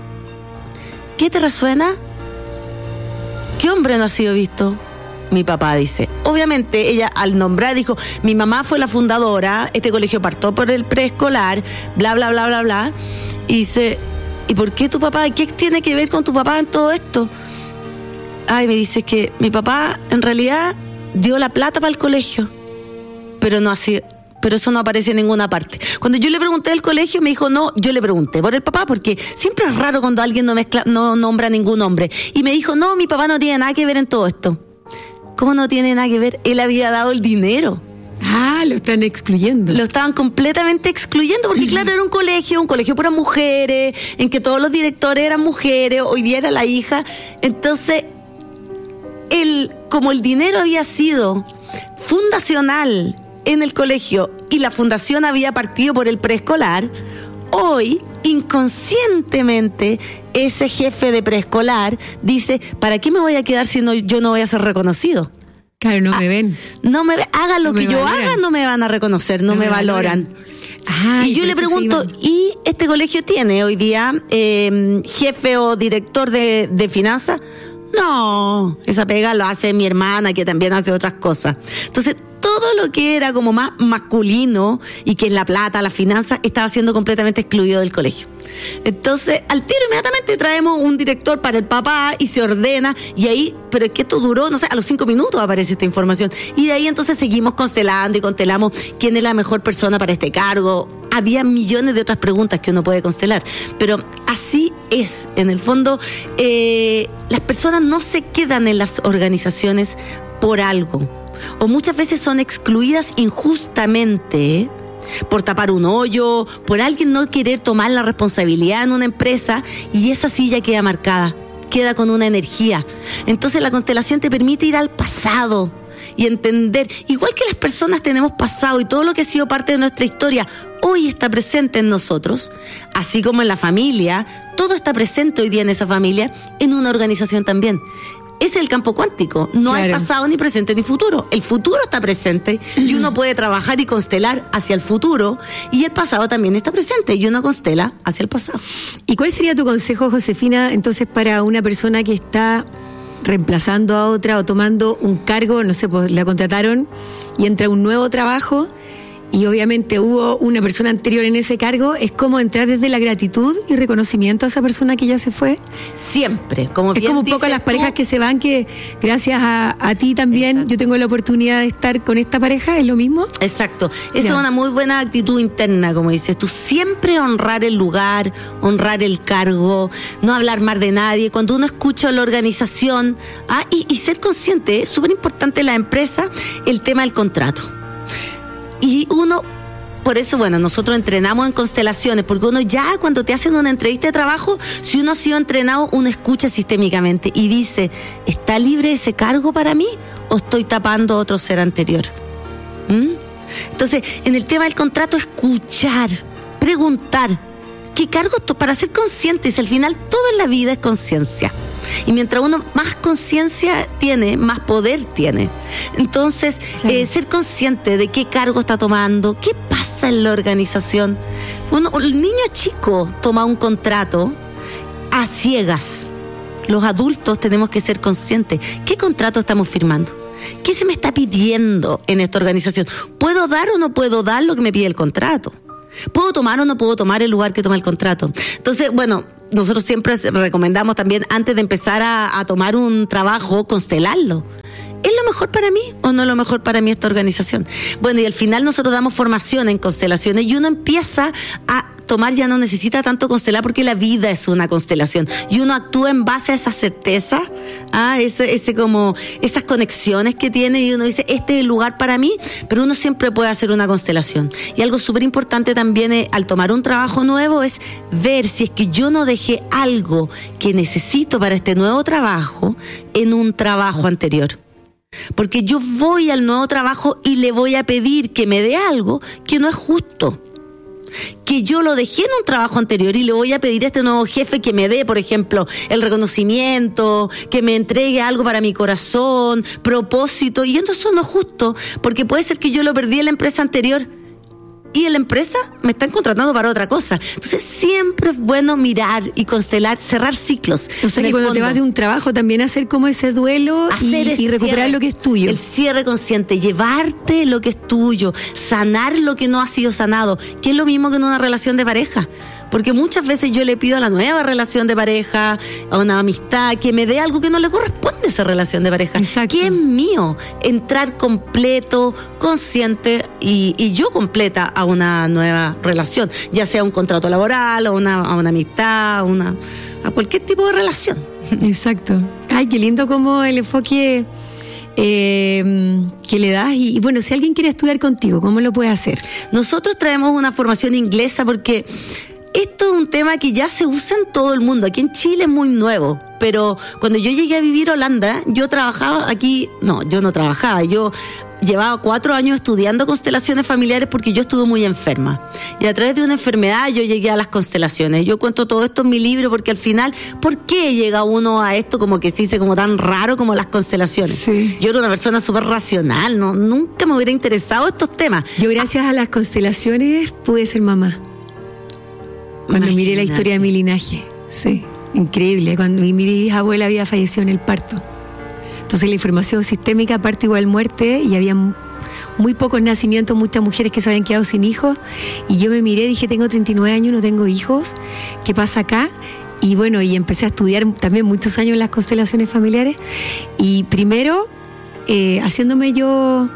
¿qué te resuena? ¿Qué hombre no ha sido visto? Mi papá, dice. Obviamente ella al nombrar dijo, mi mamá fue la fundadora, este colegio partió por el preescolar, bla, bla, bla, bla, bla. Y dice, ¿y por qué tu papá? ¿Qué tiene que ver con tu papá en todo esto? Ay, me dice que mi papá en realidad dio la plata para el colegio, pero no así, pero eso no aparece en ninguna parte. Cuando yo le pregunté del colegio, me dijo, no, yo le pregunté por el papá, porque siempre es raro cuando alguien no mezcla, no nombra ningún nombre. Y me dijo, no, mi papá no tiene nada que ver en todo esto. ¿Cómo no tiene nada que ver? Él había dado el dinero. Ah, lo están excluyendo. Lo estaban completamente excluyendo, porque claro, era un colegio, un colegio para mujeres, en que todos los directores eran mujeres, hoy día era la hija. Entonces, él, como el dinero había sido fundacional en el colegio y la fundación había partido por el preescolar, hoy, inconscientemente, ese jefe de preescolar dice, ¿para qué me voy a quedar si no, yo no voy a ser reconocido? Claro, no ah, me ven. No me ven, haga lo no que yo valoran. haga, no me van a reconocer, no, no me, me valoran. valoran. Ah, y yo le pregunto, ¿y este colegio tiene hoy día eh, jefe o director de, de finanzas? No, esa pega lo hace mi hermana, que también hace otras cosas. Entonces, todo lo que era como más masculino y que es la plata, la finanza, estaba siendo completamente excluido del colegio. Entonces, al tiro inmediatamente traemos un director para el papá y se ordena, y ahí, pero es que esto duró, no sé, a los cinco minutos aparece esta información. Y de ahí entonces seguimos constelando y constelamos quién es la mejor persona para este cargo. Había millones de otras preguntas que uno puede constelar, pero así es. En el fondo, eh, las personas no se quedan en las organizaciones por algo, o muchas veces son excluidas injustamente, ¿eh? por tapar un hoyo, por alguien no querer tomar la responsabilidad en una empresa, y esa silla queda marcada, queda con una energía. Entonces la constelación te permite ir al pasado y entender, igual que las personas tenemos pasado y todo lo que ha sido parte de nuestra historia hoy está presente en nosotros, así como en la familia, todo está presente hoy día en esa familia, en una organización también. Ese es el campo cuántico. No claro. hay pasado, ni presente, ni futuro. El futuro está presente y uno puede trabajar y constelar hacia el futuro, y el pasado también está presente y uno constela hacia el pasado. ¿Y cuál sería tu consejo, Josefina, entonces para una persona que está reemplazando a otra o tomando un cargo, no sé, pues la contrataron y entra un nuevo trabajo y obviamente hubo una persona anterior en ese cargo? ¿Es como entrar desde la gratitud y reconocimiento a esa persona que ya se fue? Siempre. Como es como un poco las parejas tú... que se van, que gracias a, a ti también Exacto. yo tengo la oportunidad de estar con esta pareja, ¿es lo mismo? Exacto. Esa ya. es una muy buena actitud interna, como dices tú. Siempre honrar el lugar, honrar el cargo, no hablar mal de nadie. Cuando uno escucha a la organización, ah, y, y ser consciente, es súper importante en la empresa el tema del contrato. Y uno por eso, bueno, nosotros entrenamos en constelaciones, porque uno ya cuando te hacen una entrevista de trabajo, si uno ha sido entrenado, uno escucha sistémicamente y dice, ¿está libre ese cargo para mí o estoy tapando a otro ser anterior? ¿Mm? Entonces, en el tema del contrato, escuchar, preguntar, ¿qué cargo esto? Para ser conscientes, al final todo en la vida es conciencia. Y mientras uno más conciencia tiene, más poder tiene. Entonces, sí. eh, ser consciente de qué cargo está tomando, qué pasa en la organización. Uno, el niño chico toma un contrato a ciegas. Los adultos tenemos que ser conscientes. ¿Qué contrato estamos firmando? ¿Qué se me está pidiendo en esta organización? ¿Puedo dar o no puedo dar lo que me pide el contrato? ¿Puedo tomar o no puedo tomar el lugar que toma el contrato? Entonces, bueno, nosotros siempre recomendamos también, antes de empezar a, a tomar un trabajo, constelarlo. ¿Es lo mejor para mí o no es lo mejor para mí esta organización? Bueno, y al final nosotros damos formación en constelaciones y uno empieza a tomar, ya no necesita tanto constelar porque la vida es una constelación y uno actúa en base a esa certeza, a ese, ese como, esas conexiones que tiene y uno dice, este es el lugar para mí, pero uno siempre puede hacer una constelación. Y algo súper importante también es, al tomar un trabajo nuevo, es ver si es que yo no dejé algo que necesito para este nuevo trabajo en un trabajo anterior. Porque yo voy al nuevo trabajo y le voy a pedir que me dé algo que no es justo. Que yo lo dejé en un trabajo anterior y le voy a pedir a este nuevo jefe que me dé, por ejemplo, el reconocimiento, que me entregue algo para mi corazón, propósito. Y eso no es justo, porque puede ser que yo lo perdí en la empresa anterior y en la empresa me están contratando para otra cosa. Entonces siempre es bueno mirar y constelar, cerrar ciclos. O sea que cuando fondo, te vas de un trabajo también hacer como ese duelo y, y recuperar cierre, lo que es tuyo. El cierre consciente, llevarte lo que es tuyo, sanar lo que no ha sido sanado, que es lo mismo que en una relación de pareja. Porque muchas veces yo le pido a la nueva relación de pareja, a una amistad, que me dé algo que no le corresponde a esa relación de pareja. Exacto. Que es mío. Entrar completo, consciente y, y yo completa a una nueva relación. Ya sea un contrato laboral, o una, a una amistad, a, una, a cualquier tipo de relación. Exacto. Ay, qué lindo como el enfoque eh, que le das. Y, y bueno, si alguien quiere estudiar contigo, ¿cómo lo puede hacer? Nosotros traemos una formación inglesa porque esto es un tema que ya se usa en todo el mundo. Aquí en Chile es muy nuevo, pero cuando yo llegué a vivir a Holanda, yo trabajaba aquí, no, yo no trabajaba, yo llevaba cuatro años estudiando constelaciones familiares porque yo estuve muy enferma. Y a través de una enfermedad yo llegué a las constelaciones. Yo cuento todo esto en mi libro porque al final, ¿por qué llega uno a esto como que se dice como tan raro como las constelaciones? Sí. Yo era una persona súper racional, ¿no? Nunca me hubiera interesado estos temas. Yo gracias a las constelaciones pude ser mamá. Cuando Imagínate. miré la historia de mi linaje, sí, increíble, cuando mi, mi bisabuela había fallecido en el parto. Entonces la información sistémica, parto igual muerte, y había muy pocos nacimientos, muchas mujeres que se habían quedado sin hijos, y yo me miré, dije, tengo treinta y nueve años, no tengo hijos, ¿qué pasa acá? Y bueno, y empecé a estudiar también muchos años las constelaciones familiares, y primero, eh, haciéndome yo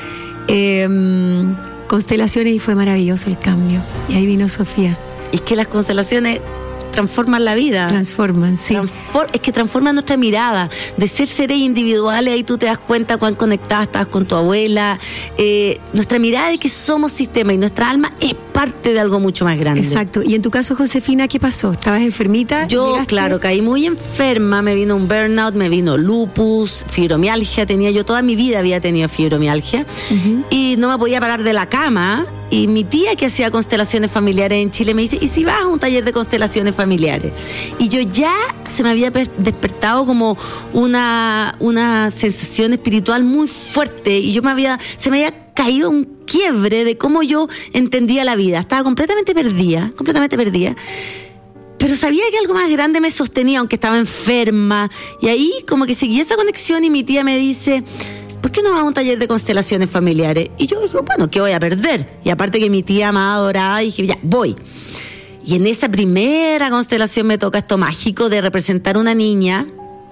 eh, constelaciones, y fue maravilloso el cambio, y ahí vino Sofía. Es que las constelaciones transforman la vida. Transforman, sí. Transfor- es que transforman nuestra mirada. De ser seres individuales, ahí tú te das cuenta cuán conectada estás con tu abuela. Eh, nuestra mirada de que somos sistema y nuestra alma es parte de algo mucho más grande. Exacto. Y en tu caso, Josefina, ¿qué pasó? ¿Estabas enfermita? Yo, ¿Llegaste? claro, caí muy enferma. Me vino un burnout, me vino lupus, fibromialgia. Tenía yo toda mi vida había tenido fibromialgia. Uh-huh. Y no me podía parar de la cama. Y mi tía, que hacía constelaciones familiares en Chile, me dice, ¿y si vas a un taller de constelaciones familiares? Y yo ya se me había despertado como una, una sensación espiritual muy fuerte, y yo me había, se me había caído un quiebre de cómo yo entendía la vida. Estaba completamente perdida, completamente perdida. Pero sabía que algo más grande me sostenía, aunque estaba enferma. Y ahí como que seguí esa conexión, y mi tía me dice, ¿por qué no vas a un taller de constelaciones familiares? Y yo dije, bueno, ¿qué voy a perder? Y aparte que mi tía me adoraba, dije, ya, voy. Y en esa primera constelación me toca esto mágico de representar una niña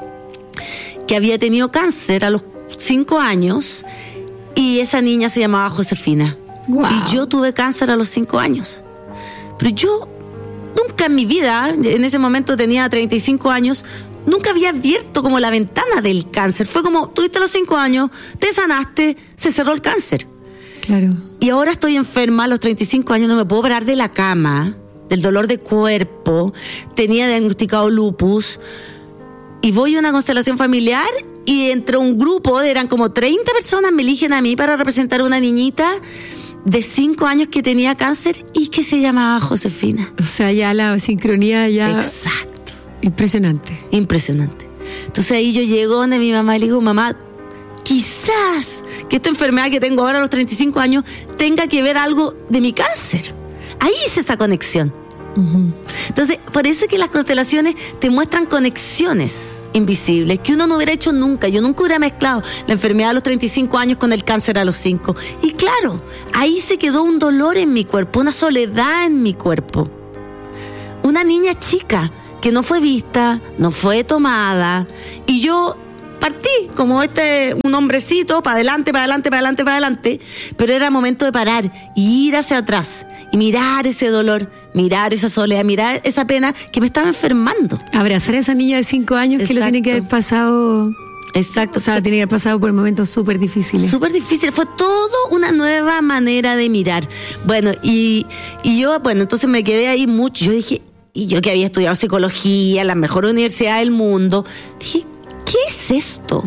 que había tenido cáncer a los cinco años, y esa niña se llamaba Josefina. Wow. Y yo tuve cáncer a los cinco años. Pero yo nunca en mi vida, en ese momento tenía treinta y cinco años, nunca había abierto como la ventana del cáncer. Fue como, tuviste los cinco años, te sanaste, se cerró el cáncer. Claro. Y ahora estoy enferma, a los treinta y cinco años no me puedo parar de la cama, del dolor de cuerpo, tenía diagnosticado lupus, y voy a una constelación familiar y entre un grupo, eran como treinta personas, me eligen a mí para representar a una niñita de cinco años que tenía cáncer y que se llamaba Josefina. O sea, ya la sincronía ya... Exacto. Impresionante. Impresionante. Entonces ahí yo llego donde mi mamá y le digo, mamá, quizás que esta enfermedad que tengo ahora a los treinta y cinco años tenga que ver algo de mi cáncer. Ahí hice esa conexión. Uh-huh. Entonces, por eso es que las constelaciones te muestran conexiones invisibles que uno no hubiera hecho nunca. Yo nunca hubiera mezclado la enfermedad a los treinta y cinco años con el cáncer a los cinco. Y claro, ahí se quedó un dolor en mi cuerpo, una soledad en mi cuerpo. Una niña chica que no fue vista, no fue tomada, y yo partí como este, un hombrecito, para adelante, para adelante, para adelante, para adelante, pero era momento de parar y ir hacia atrás y mirar ese dolor, mirar esa soledad, mirar esa pena que me estaba enfermando. Abrazar a esa niña de cinco años. Exacto. Que lo tiene que haber pasado... Exacto. O sea, tiene que haber pasado por momentos súper difíciles. Súper difícil. Fue todo una nueva manera de mirar. Bueno, y, y yo, bueno, entonces me quedé ahí mucho. Yo dije, y yo que había estudiado psicología, la mejor universidad del mundo, dije, ¿qué es esto?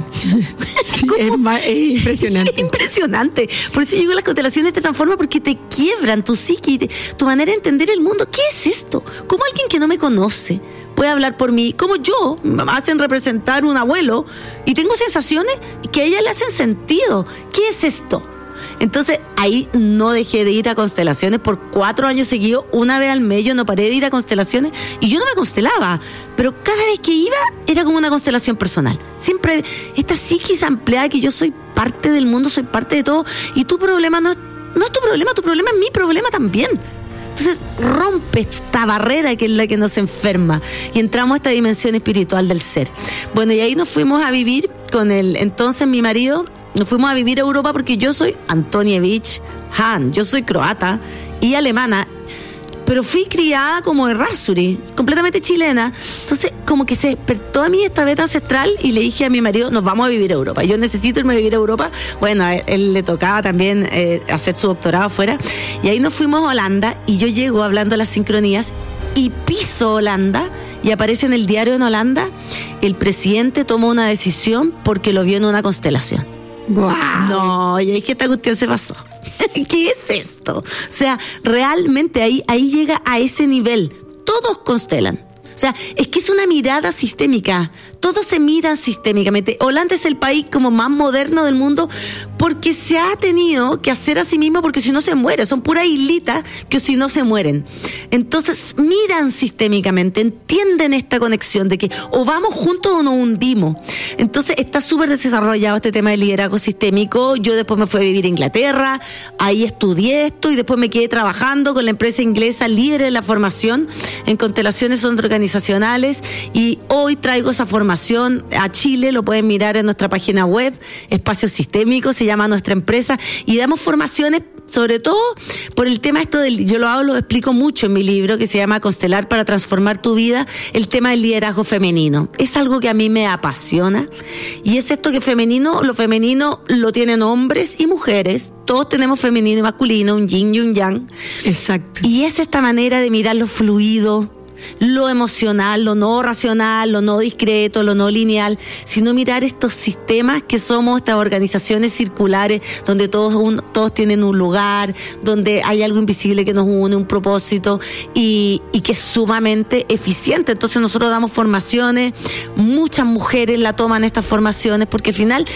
Sí, es, más, es impresionante. Es impresionante. Por eso yo digo, las constelaciones te transforman porque te quiebran tu psique, te, tu manera de entender el mundo. ¿Qué es esto? ¿Cómo alguien que no me conoce puede hablar por mí? ¿Cómo yo me hacen representar un abuelo y tengo sensaciones que a ella le hacen sentido? ¿Qué es esto? Entonces ahí no dejé de ir a constelaciones por cuatro años seguidos, una vez al mes. Yo no paré de ir a constelaciones y yo no me constelaba, pero cada vez que iba era como una constelación personal. Siempre esta psiquis ampliada, que yo soy parte del mundo, soy parte de todo, y tu problema no es, no es tu problema, tu problema es mi problema también. Entonces rompe esta barrera que es la que nos enferma y entramos a esta dimensión espiritual del ser. Bueno, y ahí nos fuimos a vivir con el entonces mi marido. Nos fuimos a vivir a Europa porque yo soy Antonievich Han, yo soy croata y alemana, pero fui criada como Errázuri, completamente chilena. Entonces como que se despertó a mí esta beta ancestral y le dije a mi marido, nos vamos a vivir a Europa, yo necesito irme a vivir a Europa. Bueno, a él, él le tocaba también eh, hacer su doctorado afuera, y ahí nos fuimos a Holanda y yo llego hablando de las sincronías y piso Holanda y aparece en el diario en Holanda, el presidente tomó una decisión porque lo vio en una constelación. Wow. No, y es que esta cuestión se pasó. ¿Qué es esto? O sea, realmente ahí, ahí llega a ese nivel. Todos constelan. O sea, es que es una mirada sistémica. Todos se miran sistémicamente. Holanda es el país como más moderno del mundo porque se ha tenido que hacer a sí mismo, porque si no se muere. Son puras islitas que si no se mueren. Entonces miran sistémicamente, entienden esta conexión de que o vamos juntos o nos hundimos. Entonces está súper desarrollado este tema del liderazgo sistémico. Yo después me fui a vivir a Inglaterra, ahí estudié esto y después me quedé trabajando con la empresa inglesa líder de la formación en constelaciones organizacionales, y hoy traigo esa formación a Chile. Lo pueden mirar en nuestra página web, Espacio Sistémico se llama nuestra empresa, y damos formaciones sobre todo por el tema esto del, yo lo hago, lo explico mucho en mi libro que se llama Constelar para transformar tu vida, el tema del liderazgo femenino. Es algo que a mí me apasiona, y es esto que femenino, lo femenino lo tienen hombres y mujeres, todos tenemos femenino y masculino, un yin y un yang. Exacto. Y es esta manera de mirar lo fluido, lo emocional, lo no racional, lo no discreto, lo no lineal, sino mirar estos sistemas que somos, estas organizaciones circulares donde todos, un, todos tienen un lugar, donde hay algo invisible que nos une, un propósito, y, y que es sumamente eficiente. Entonces nosotros damos formaciones, muchas mujeres la toman estas formaciones porque al final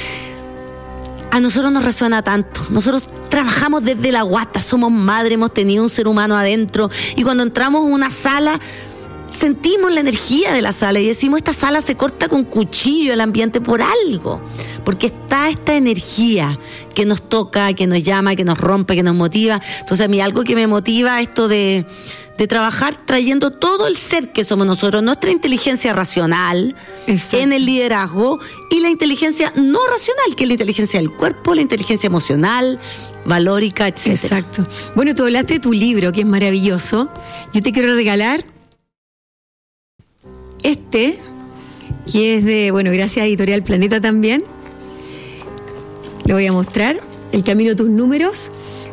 a nosotros nos resuena tanto. Nosotros trabajamos desde la guata, somos madre, hemos tenido un ser humano adentro, y cuando entramos en una sala sentimos la energía de la sala y decimos, esta sala se corta con cuchillo el ambiente por algo, porque está esta energía que nos toca, que nos llama, que nos rompe, que nos motiva. Entonces a mí algo que me motiva esto de, de trabajar trayendo todo el ser que somos nosotros, nuestra inteligencia racional. Exacto. En el liderazgo, y la inteligencia no racional, que es la inteligencia del cuerpo, la inteligencia emocional, valórica, etcétera. Exacto. Bueno, tú hablaste de tu libro, que es maravilloso. Yo te quiero regalar este, que es de, bueno, gracias a Editorial Planeta también. Le voy a mostrar El Camino a tus números.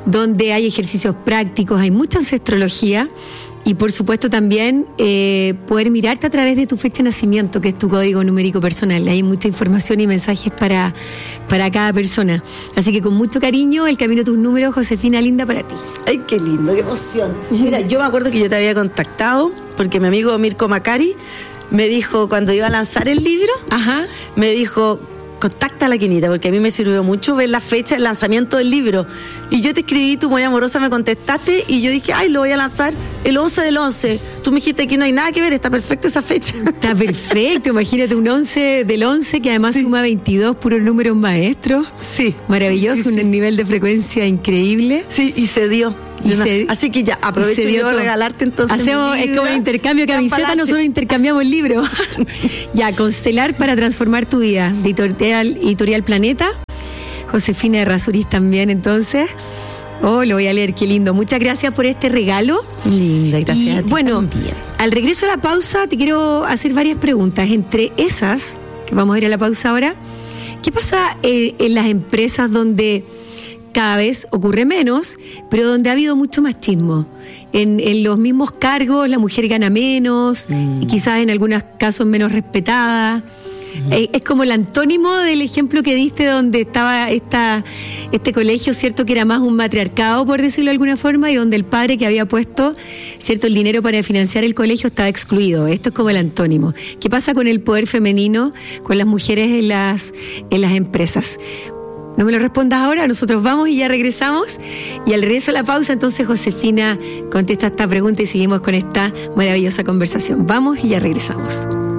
donde hay ejercicios prácticos, hay mucha ancestrología y por supuesto también eh, poder mirarte a través de tu fecha de nacimiento, que es tu código numérico personal. Hay mucha información y mensajes para, para cada persona. Así que con mucho cariño, el camino de tus números, Josefina linda, para ti. Ay, qué lindo, qué emoción. Mira, yo me acuerdo que yo te había contactado porque mi amigo Mirko Macari me dijo, cuando iba a lanzar el libro, Ajá. me dijo, contacta a la Quinita, porque a mí me sirvió mucho ver la fecha del lanzamiento del libro. Y yo te escribí, tú muy amorosa me contestaste, y yo dije, ay, lo voy a lanzar el once del once. Tú me dijiste que no hay nada que ver, está perfecta esa fecha. Está perfecto, imagínate un once del once que además sí. suma veintidós, puros números maestros. Sí. Maravilloso, sí, sí, un sí. nivel de frecuencia increíble. Sí, y se dio. Y Una, se, así que ya aprovecho yo de regalarte entonces. Hacemos, es como el intercambio de camiseta, nosotros intercambiamos el libro. Ya, Constelar para transformar tu vida, de editorial, editorial Planeta. Josefina Errázuriz también, entonces. Oh, lo voy a leer, qué lindo. Muchas gracias por este regalo. Linda, gracias. Y, a ti bueno, también. Al regreso a la pausa te quiero hacer varias preguntas. Entre esas, que vamos a ir a la pausa ahora, ¿qué pasa en, en las empresas donde cada vez ocurre menos, pero donde ha habido mucho machismo? En, en los mismos cargos la mujer gana menos, mm. y quizás en algunos casos menos respetada. Mm. Es, es como el antónimo del ejemplo que diste, donde estaba esta, este colegio, cierto, que era más un matriarcado, por decirlo de alguna forma, y donde el padre que había puesto, cierto, el dinero para financiar el colegio estaba excluido. Esto es como el antónimo. ¿Qué pasa con el poder femenino, con las mujeres en las, en las empresas? No me lo respondas ahora, nosotros vamos y ya regresamos. Y al regreso a la pausa, entonces Josefina contesta esta pregunta y seguimos con esta maravillosa conversación. Vamos y ya regresamos.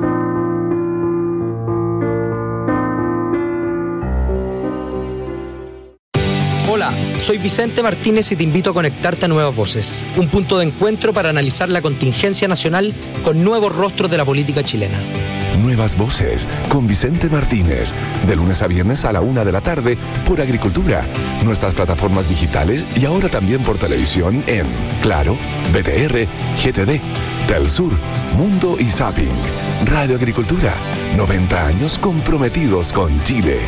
Hola, soy Vicente Martínez y te invito a conectarte a Nuevas Voces, un punto de encuentro para analizar la contingencia nacional con nuevos rostros de la política chilena. Nuevas Voces, con Vicente Martínez, de lunes a viernes a la una de la tarde por Agricultura, nuestras plataformas digitales y ahora también por televisión en Claro, B T R, G T D, Telsur, Mundo y Zapping. Radio Agricultura, noventa años comprometidos con Chile.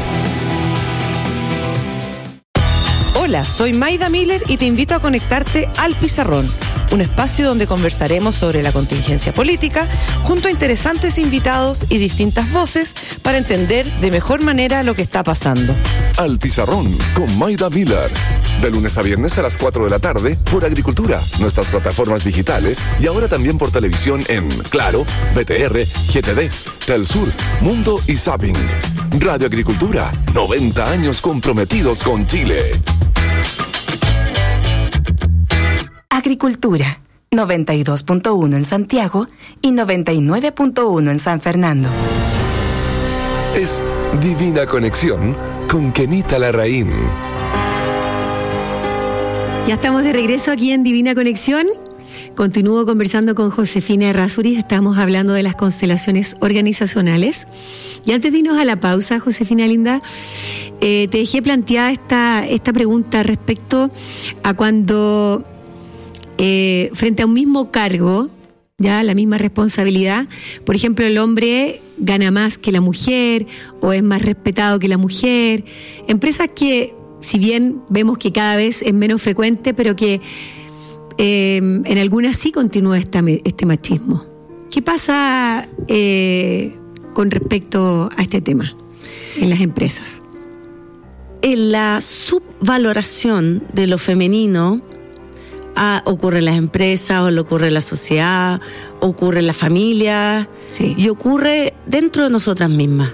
Hola, soy Maida Miller y te invito a conectarte al Pizarrón, un espacio donde conversaremos sobre la contingencia política junto a interesantes invitados y distintas voces para entender de mejor manera lo que está pasando. Al Pizarrón con Maida Miller, de lunes a viernes a las cuatro de la tarde por Agricultura, nuestras plataformas digitales y ahora también por televisión en Claro, B T R, G T D, Telsur, Mundo y Zapping. Radio Agricultura, noventa años comprometidos con Chile. Agricultura, noventa y dos punto uno en Santiago y noventa y nueve punto uno en San Fernando. Es Divina Conexión con Kenita Larraín. Ya estamos de regreso aquí en Divina Conexión. Continúo conversando con Josefina Errázuriz. Estamos hablando de las constelaciones organizacionales. Y antes de irnos a la pausa, Josefina linda, eh, te dejé planteada esta, esta pregunta respecto a cuando eh, frente a un mismo cargo, ya la misma responsabilidad, por ejemplo, el hombre gana más que la mujer o es más respetado que la mujer. Empresas que, si bien vemos que cada vez es menos frecuente, pero que eh, en algunas sí continúa esta, este machismo. ¿Qué pasa eh, con respecto a este tema en las empresas? En la subvaloración de lo femenino ah, ocurre en las empresas, o ocurre en la sociedad, ocurre en la familia, sí, y ocurre dentro de nosotras mismas.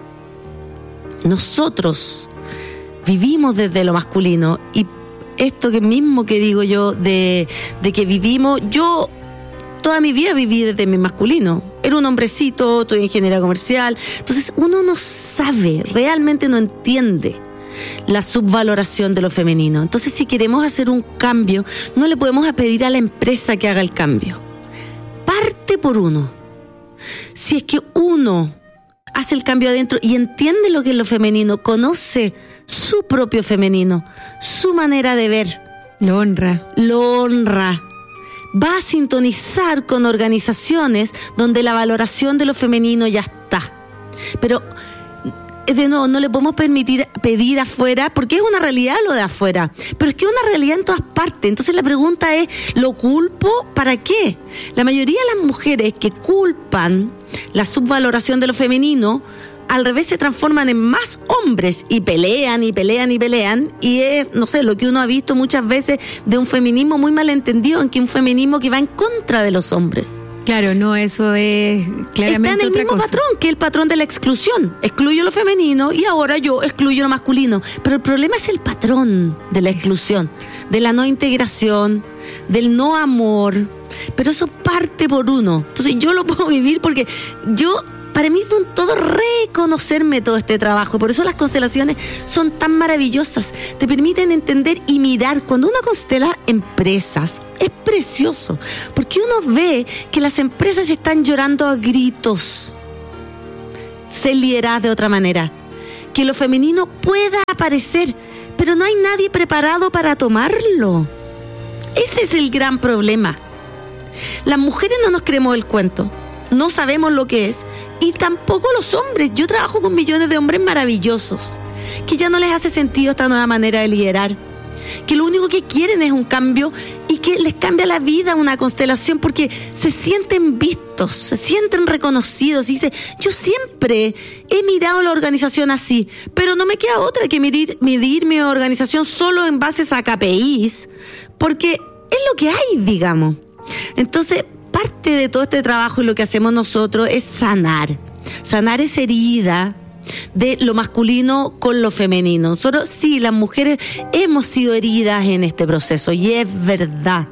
Nosotros vivimos desde lo masculino, y esto que mismo que digo yo de, de que vivimos, yo toda mi vida viví desde mi masculino. Era un hombrecito, estudié ingeniería comercial. Entonces uno no sabe, realmente no entiende la subvaloración de lo femenino. Entonces, si queremos hacer un cambio, no le podemos pedir a la empresa que haga el cambio. Parte por uno. Si es que uno hace el cambio adentro y entiende lo que es lo femenino, conoce su propio femenino, su manera de ver, lo honra, lo honra, va a sintonizar con organizaciones donde la valoración de lo femenino ya está. Pero de nuevo, no le podemos permitir pedir afuera, porque es una realidad lo de afuera, pero es que es una realidad en todas partes. Entonces la pregunta es, ¿lo culpo? ¿Para qué? La mayoría de las mujeres que culpan la subvaloración de lo femenino, al revés se transforman en más hombres y pelean y pelean y pelean, y es, no sé, lo que uno ha visto muchas veces de un feminismo muy malentendido, en que un feminismo que va en contra de los hombres. Claro, no, eso es claramente está en el otra mismo cosa. patrón, que el patrón de la exclusión. Excluyo lo femenino y ahora yo excluyo lo masculino. Pero el problema es el patrón de la exclusión, de la no integración, del no amor. Pero eso parte por uno. Entonces yo lo puedo vivir porque yo... Para mí fue un todo reconocerme todo este trabajo. Por eso las constelaciones son tan maravillosas. Te permiten entender y mirar. Cuando uno constela empresas, es precioso. Porque uno ve que las empresas están llorando a gritos. Ser lideradas de otra manera. Que lo femenino pueda aparecer, pero no hay nadie preparado para tomarlo. Ese es el gran problema. Las mujeres no nos creemos el cuento. No sabemos lo que es, y tampoco los hombres. Yo trabajo con millones de hombres maravillosos que ya no les hace sentido esta nueva manera de liderar, que lo único que quieren es un cambio y que les cambia la vida una constelación, porque se sienten vistos, se sienten reconocidos y dicen, yo siempre he mirado la organización así, pero no me queda otra que medir, medir mi organización solo en bases a K P Is, porque es lo que hay, digamos. Entonces, parte de todo este trabajo y lo que hacemos nosotros es sanar, sanar esa herida de lo masculino con lo femenino. Nosotros, sí, las mujeres hemos sido heridas en este proceso y es verdad.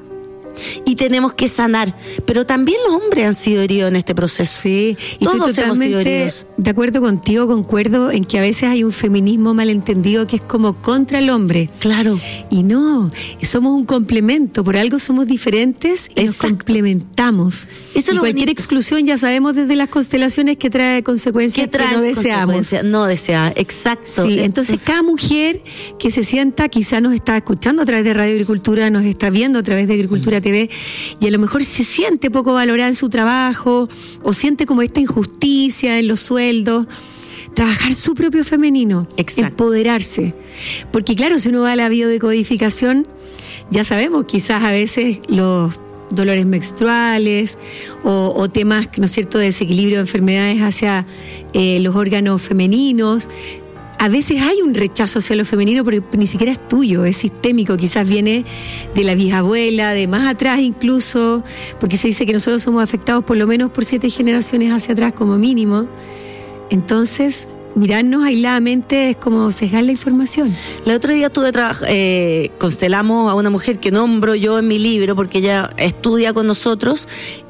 Y tenemos que sanar, pero también los hombres han sido heridos en este proceso. Sí, y todos estoy hemos sido totalmente heridos. de acuerdo contigo, concuerdo en que a veces hay un feminismo malentendido que es como contra el hombre. Claro. Y no, somos un complemento, por algo somos diferentes y Exacto. nos complementamos. Eso y es cualquier bonito. Exclusión ya sabemos desde las constelaciones que trae consecuencias que, que no deseamos. No deseamos, exacto. Sí, entonces cada mujer que se sienta, quizá nos está escuchando a través de Radio Agricultura, nos está viendo a través de Agricultura T V, y a lo mejor se siente poco valorada en su trabajo o siente como esta injusticia en los sueldos, trabajar su propio femenino, Exacto. empoderarse, porque claro, si uno va a la biodecodificación, ya sabemos, quizás a veces los dolores menstruales o, o temas, ¿no es cierto?, de desequilibrio de enfermedades hacia eh, los órganos femeninos. A veces hay un rechazo hacia lo femenino porque ni siquiera es tuyo, es sistémico, quizás viene de la bisabuela, de más atrás incluso, porque se dice que nosotros somos afectados por lo menos por siete generaciones hacia atrás como mínimo. Entonces, mirarnos aisladamente es como sesgar la información. El otro día estuve traba- eh, constelamos a una mujer que nombro yo en mi libro porque ella estudia con nosotros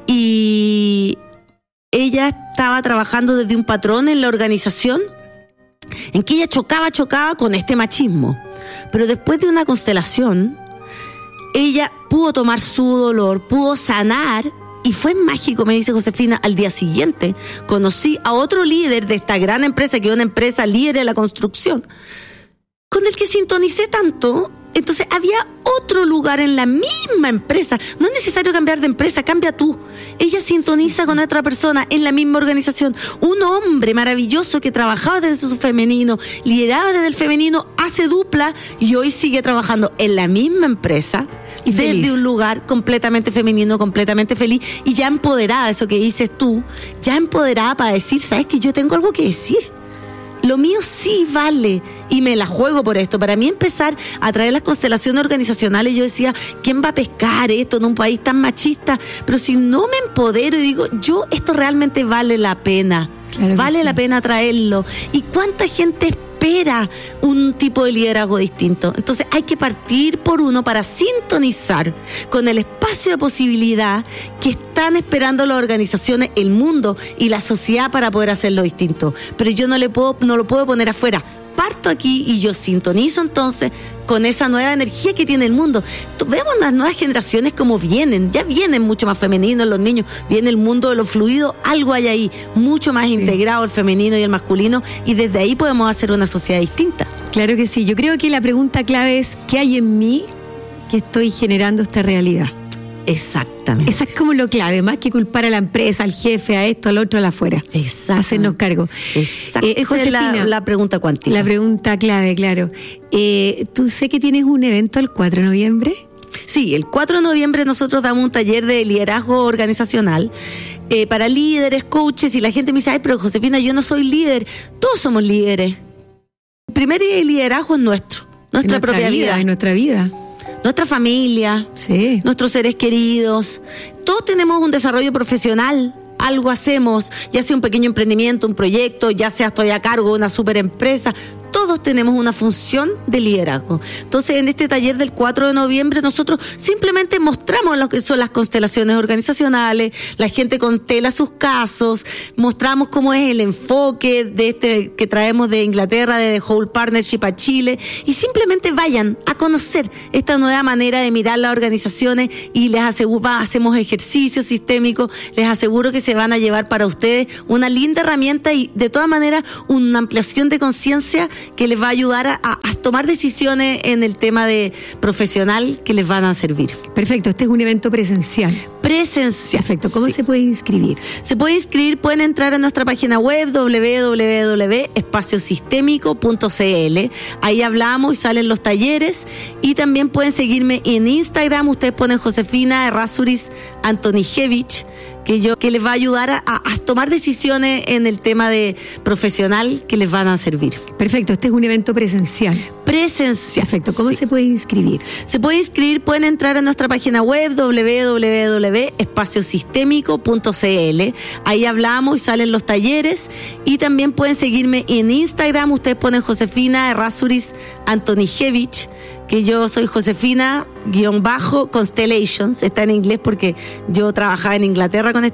y ella estaba trabajando desde un patrón en la organización en que ella chocaba, chocaba con este machismo. Pero después de una constelación, ella pudo tomar su dolor, pudo sanar, y fue mágico, me dice Josefina. Al día siguiente conocí a otro líder de esta gran empresa, que es una empresa líder de la construcción, con el que sintonicé tanto. Entonces había otro lugar en la misma empresa. No es necesario cambiar de empresa, cambia tú. Ella sintoniza con otra persona en la misma organización. Un hombre maravilloso que trabajaba desde su femenino, lideraba desde el femenino, hace dupla y hoy sigue trabajando en la misma empresa y desde feliz. Un lugar completamente femenino, completamente feliz y ya empoderada, eso que dices tú, ya empoderada para decir, ¿sabes qué? Yo tengo algo que decir. Lo mío sí vale y me la juego por esto. Para mí empezar a traer las constelaciones organizacionales, yo decía, ¿quién va a pescar esto en un país tan machista? Pero si no me empodero y digo, yo esto realmente vale la pena, claro vale sí. la pena traerlo. ¿Y cuánta gente espera un tipo de liderazgo distinto? Entonces hay que partir por uno para sintonizar con el espacio de posibilidad que están esperando las organizaciones, el mundo y la sociedad para poder hacerlo distinto. Pero yo no le puedo, no lo puedo poner afuera. Parto aquí y yo sintonizo entonces con esa nueva energía que tiene el mundo. Vemos las nuevas generaciones como vienen, ya vienen mucho más femeninos los niños, viene el mundo de lo fluido, algo hay ahí, mucho más sí. integrado el femenino y el masculino, y desde ahí podemos hacer una sociedad distinta. Claro que sí, yo creo que la pregunta clave es, ¿qué hay en mí que estoy generando esta realidad? Exactamente. Esa es como lo clave, más que culpar a la empresa, al jefe, a esto, al otro, al afuera. Exacto. Hacernos cargo. Exacto. Eh, Esa Josefina, es la, la pregunta cuántica. La pregunta clave, claro. Eh, ¿Tú sé que tienes un evento el cuatro de noviembre? Sí, el cuatro de noviembre nosotros damos un taller de liderazgo organizacional eh, para líderes, coaches, y la gente me dice, ay, pero Josefina, yo no soy líder. Todos somos líderes. El primer liderazgo es nuestro, nuestra, en propia nuestra vida, vida. En nuestra vida. Nuestra familia, sí. Nuestros seres queridos. Todos tenemos un desarrollo profesional. Algo hacemos, ya sea un pequeño emprendimiento, un proyecto, ya sea estoy a cargo de una super empresa. Todos tenemos una función de liderazgo. Entonces, en este taller del cuatro de noviembre, nosotros simplemente mostramos lo que son las constelaciones organizacionales, la gente constela sus casos, mostramos cómo es el enfoque de este que traemos de Inglaterra, de The Whole Partnership a Chile, y simplemente vayan a conocer esta nueva manera de mirar las organizaciones y les aseguro, hacemos ejercicios sistémicos, les aseguro que se van a llevar para ustedes una linda herramienta y de todas maneras una ampliación de conciencia que les va a ayudar a, a tomar decisiones en el tema de profesional que les van a servir. Perfecto, este es un evento presencial. Presencial. Perfecto, ¿cómo sí. se puede inscribir? Se puede inscribir, pueden entrar a nuestra página web doble u doble u doble u punto espacio sistémico punto c l. Ahí hablamos y salen los talleres, y también pueden seguirme en Instagram. Ustedes ponen Josefina Errázuriz Antonijevich, que yo que les va a ayudar a, a tomar decisiones en el tema de profesional que les van a servir. Perfecto, este es un evento presencial. Presencial. Perfecto, ¿cómo sí. se puede inscribir? Se puede inscribir, pueden entrar a nuestra página web doble u doble u doble u punto espacio sistémico punto c l. Ahí hablamos y salen los talleres, y también pueden seguirme en Instagram. Ustedes ponen Josefina Errázuriz Antonijevich, que yo soy Josefina guión bajo Constellations, está en inglés porque yo trabajaba en Inglaterra con este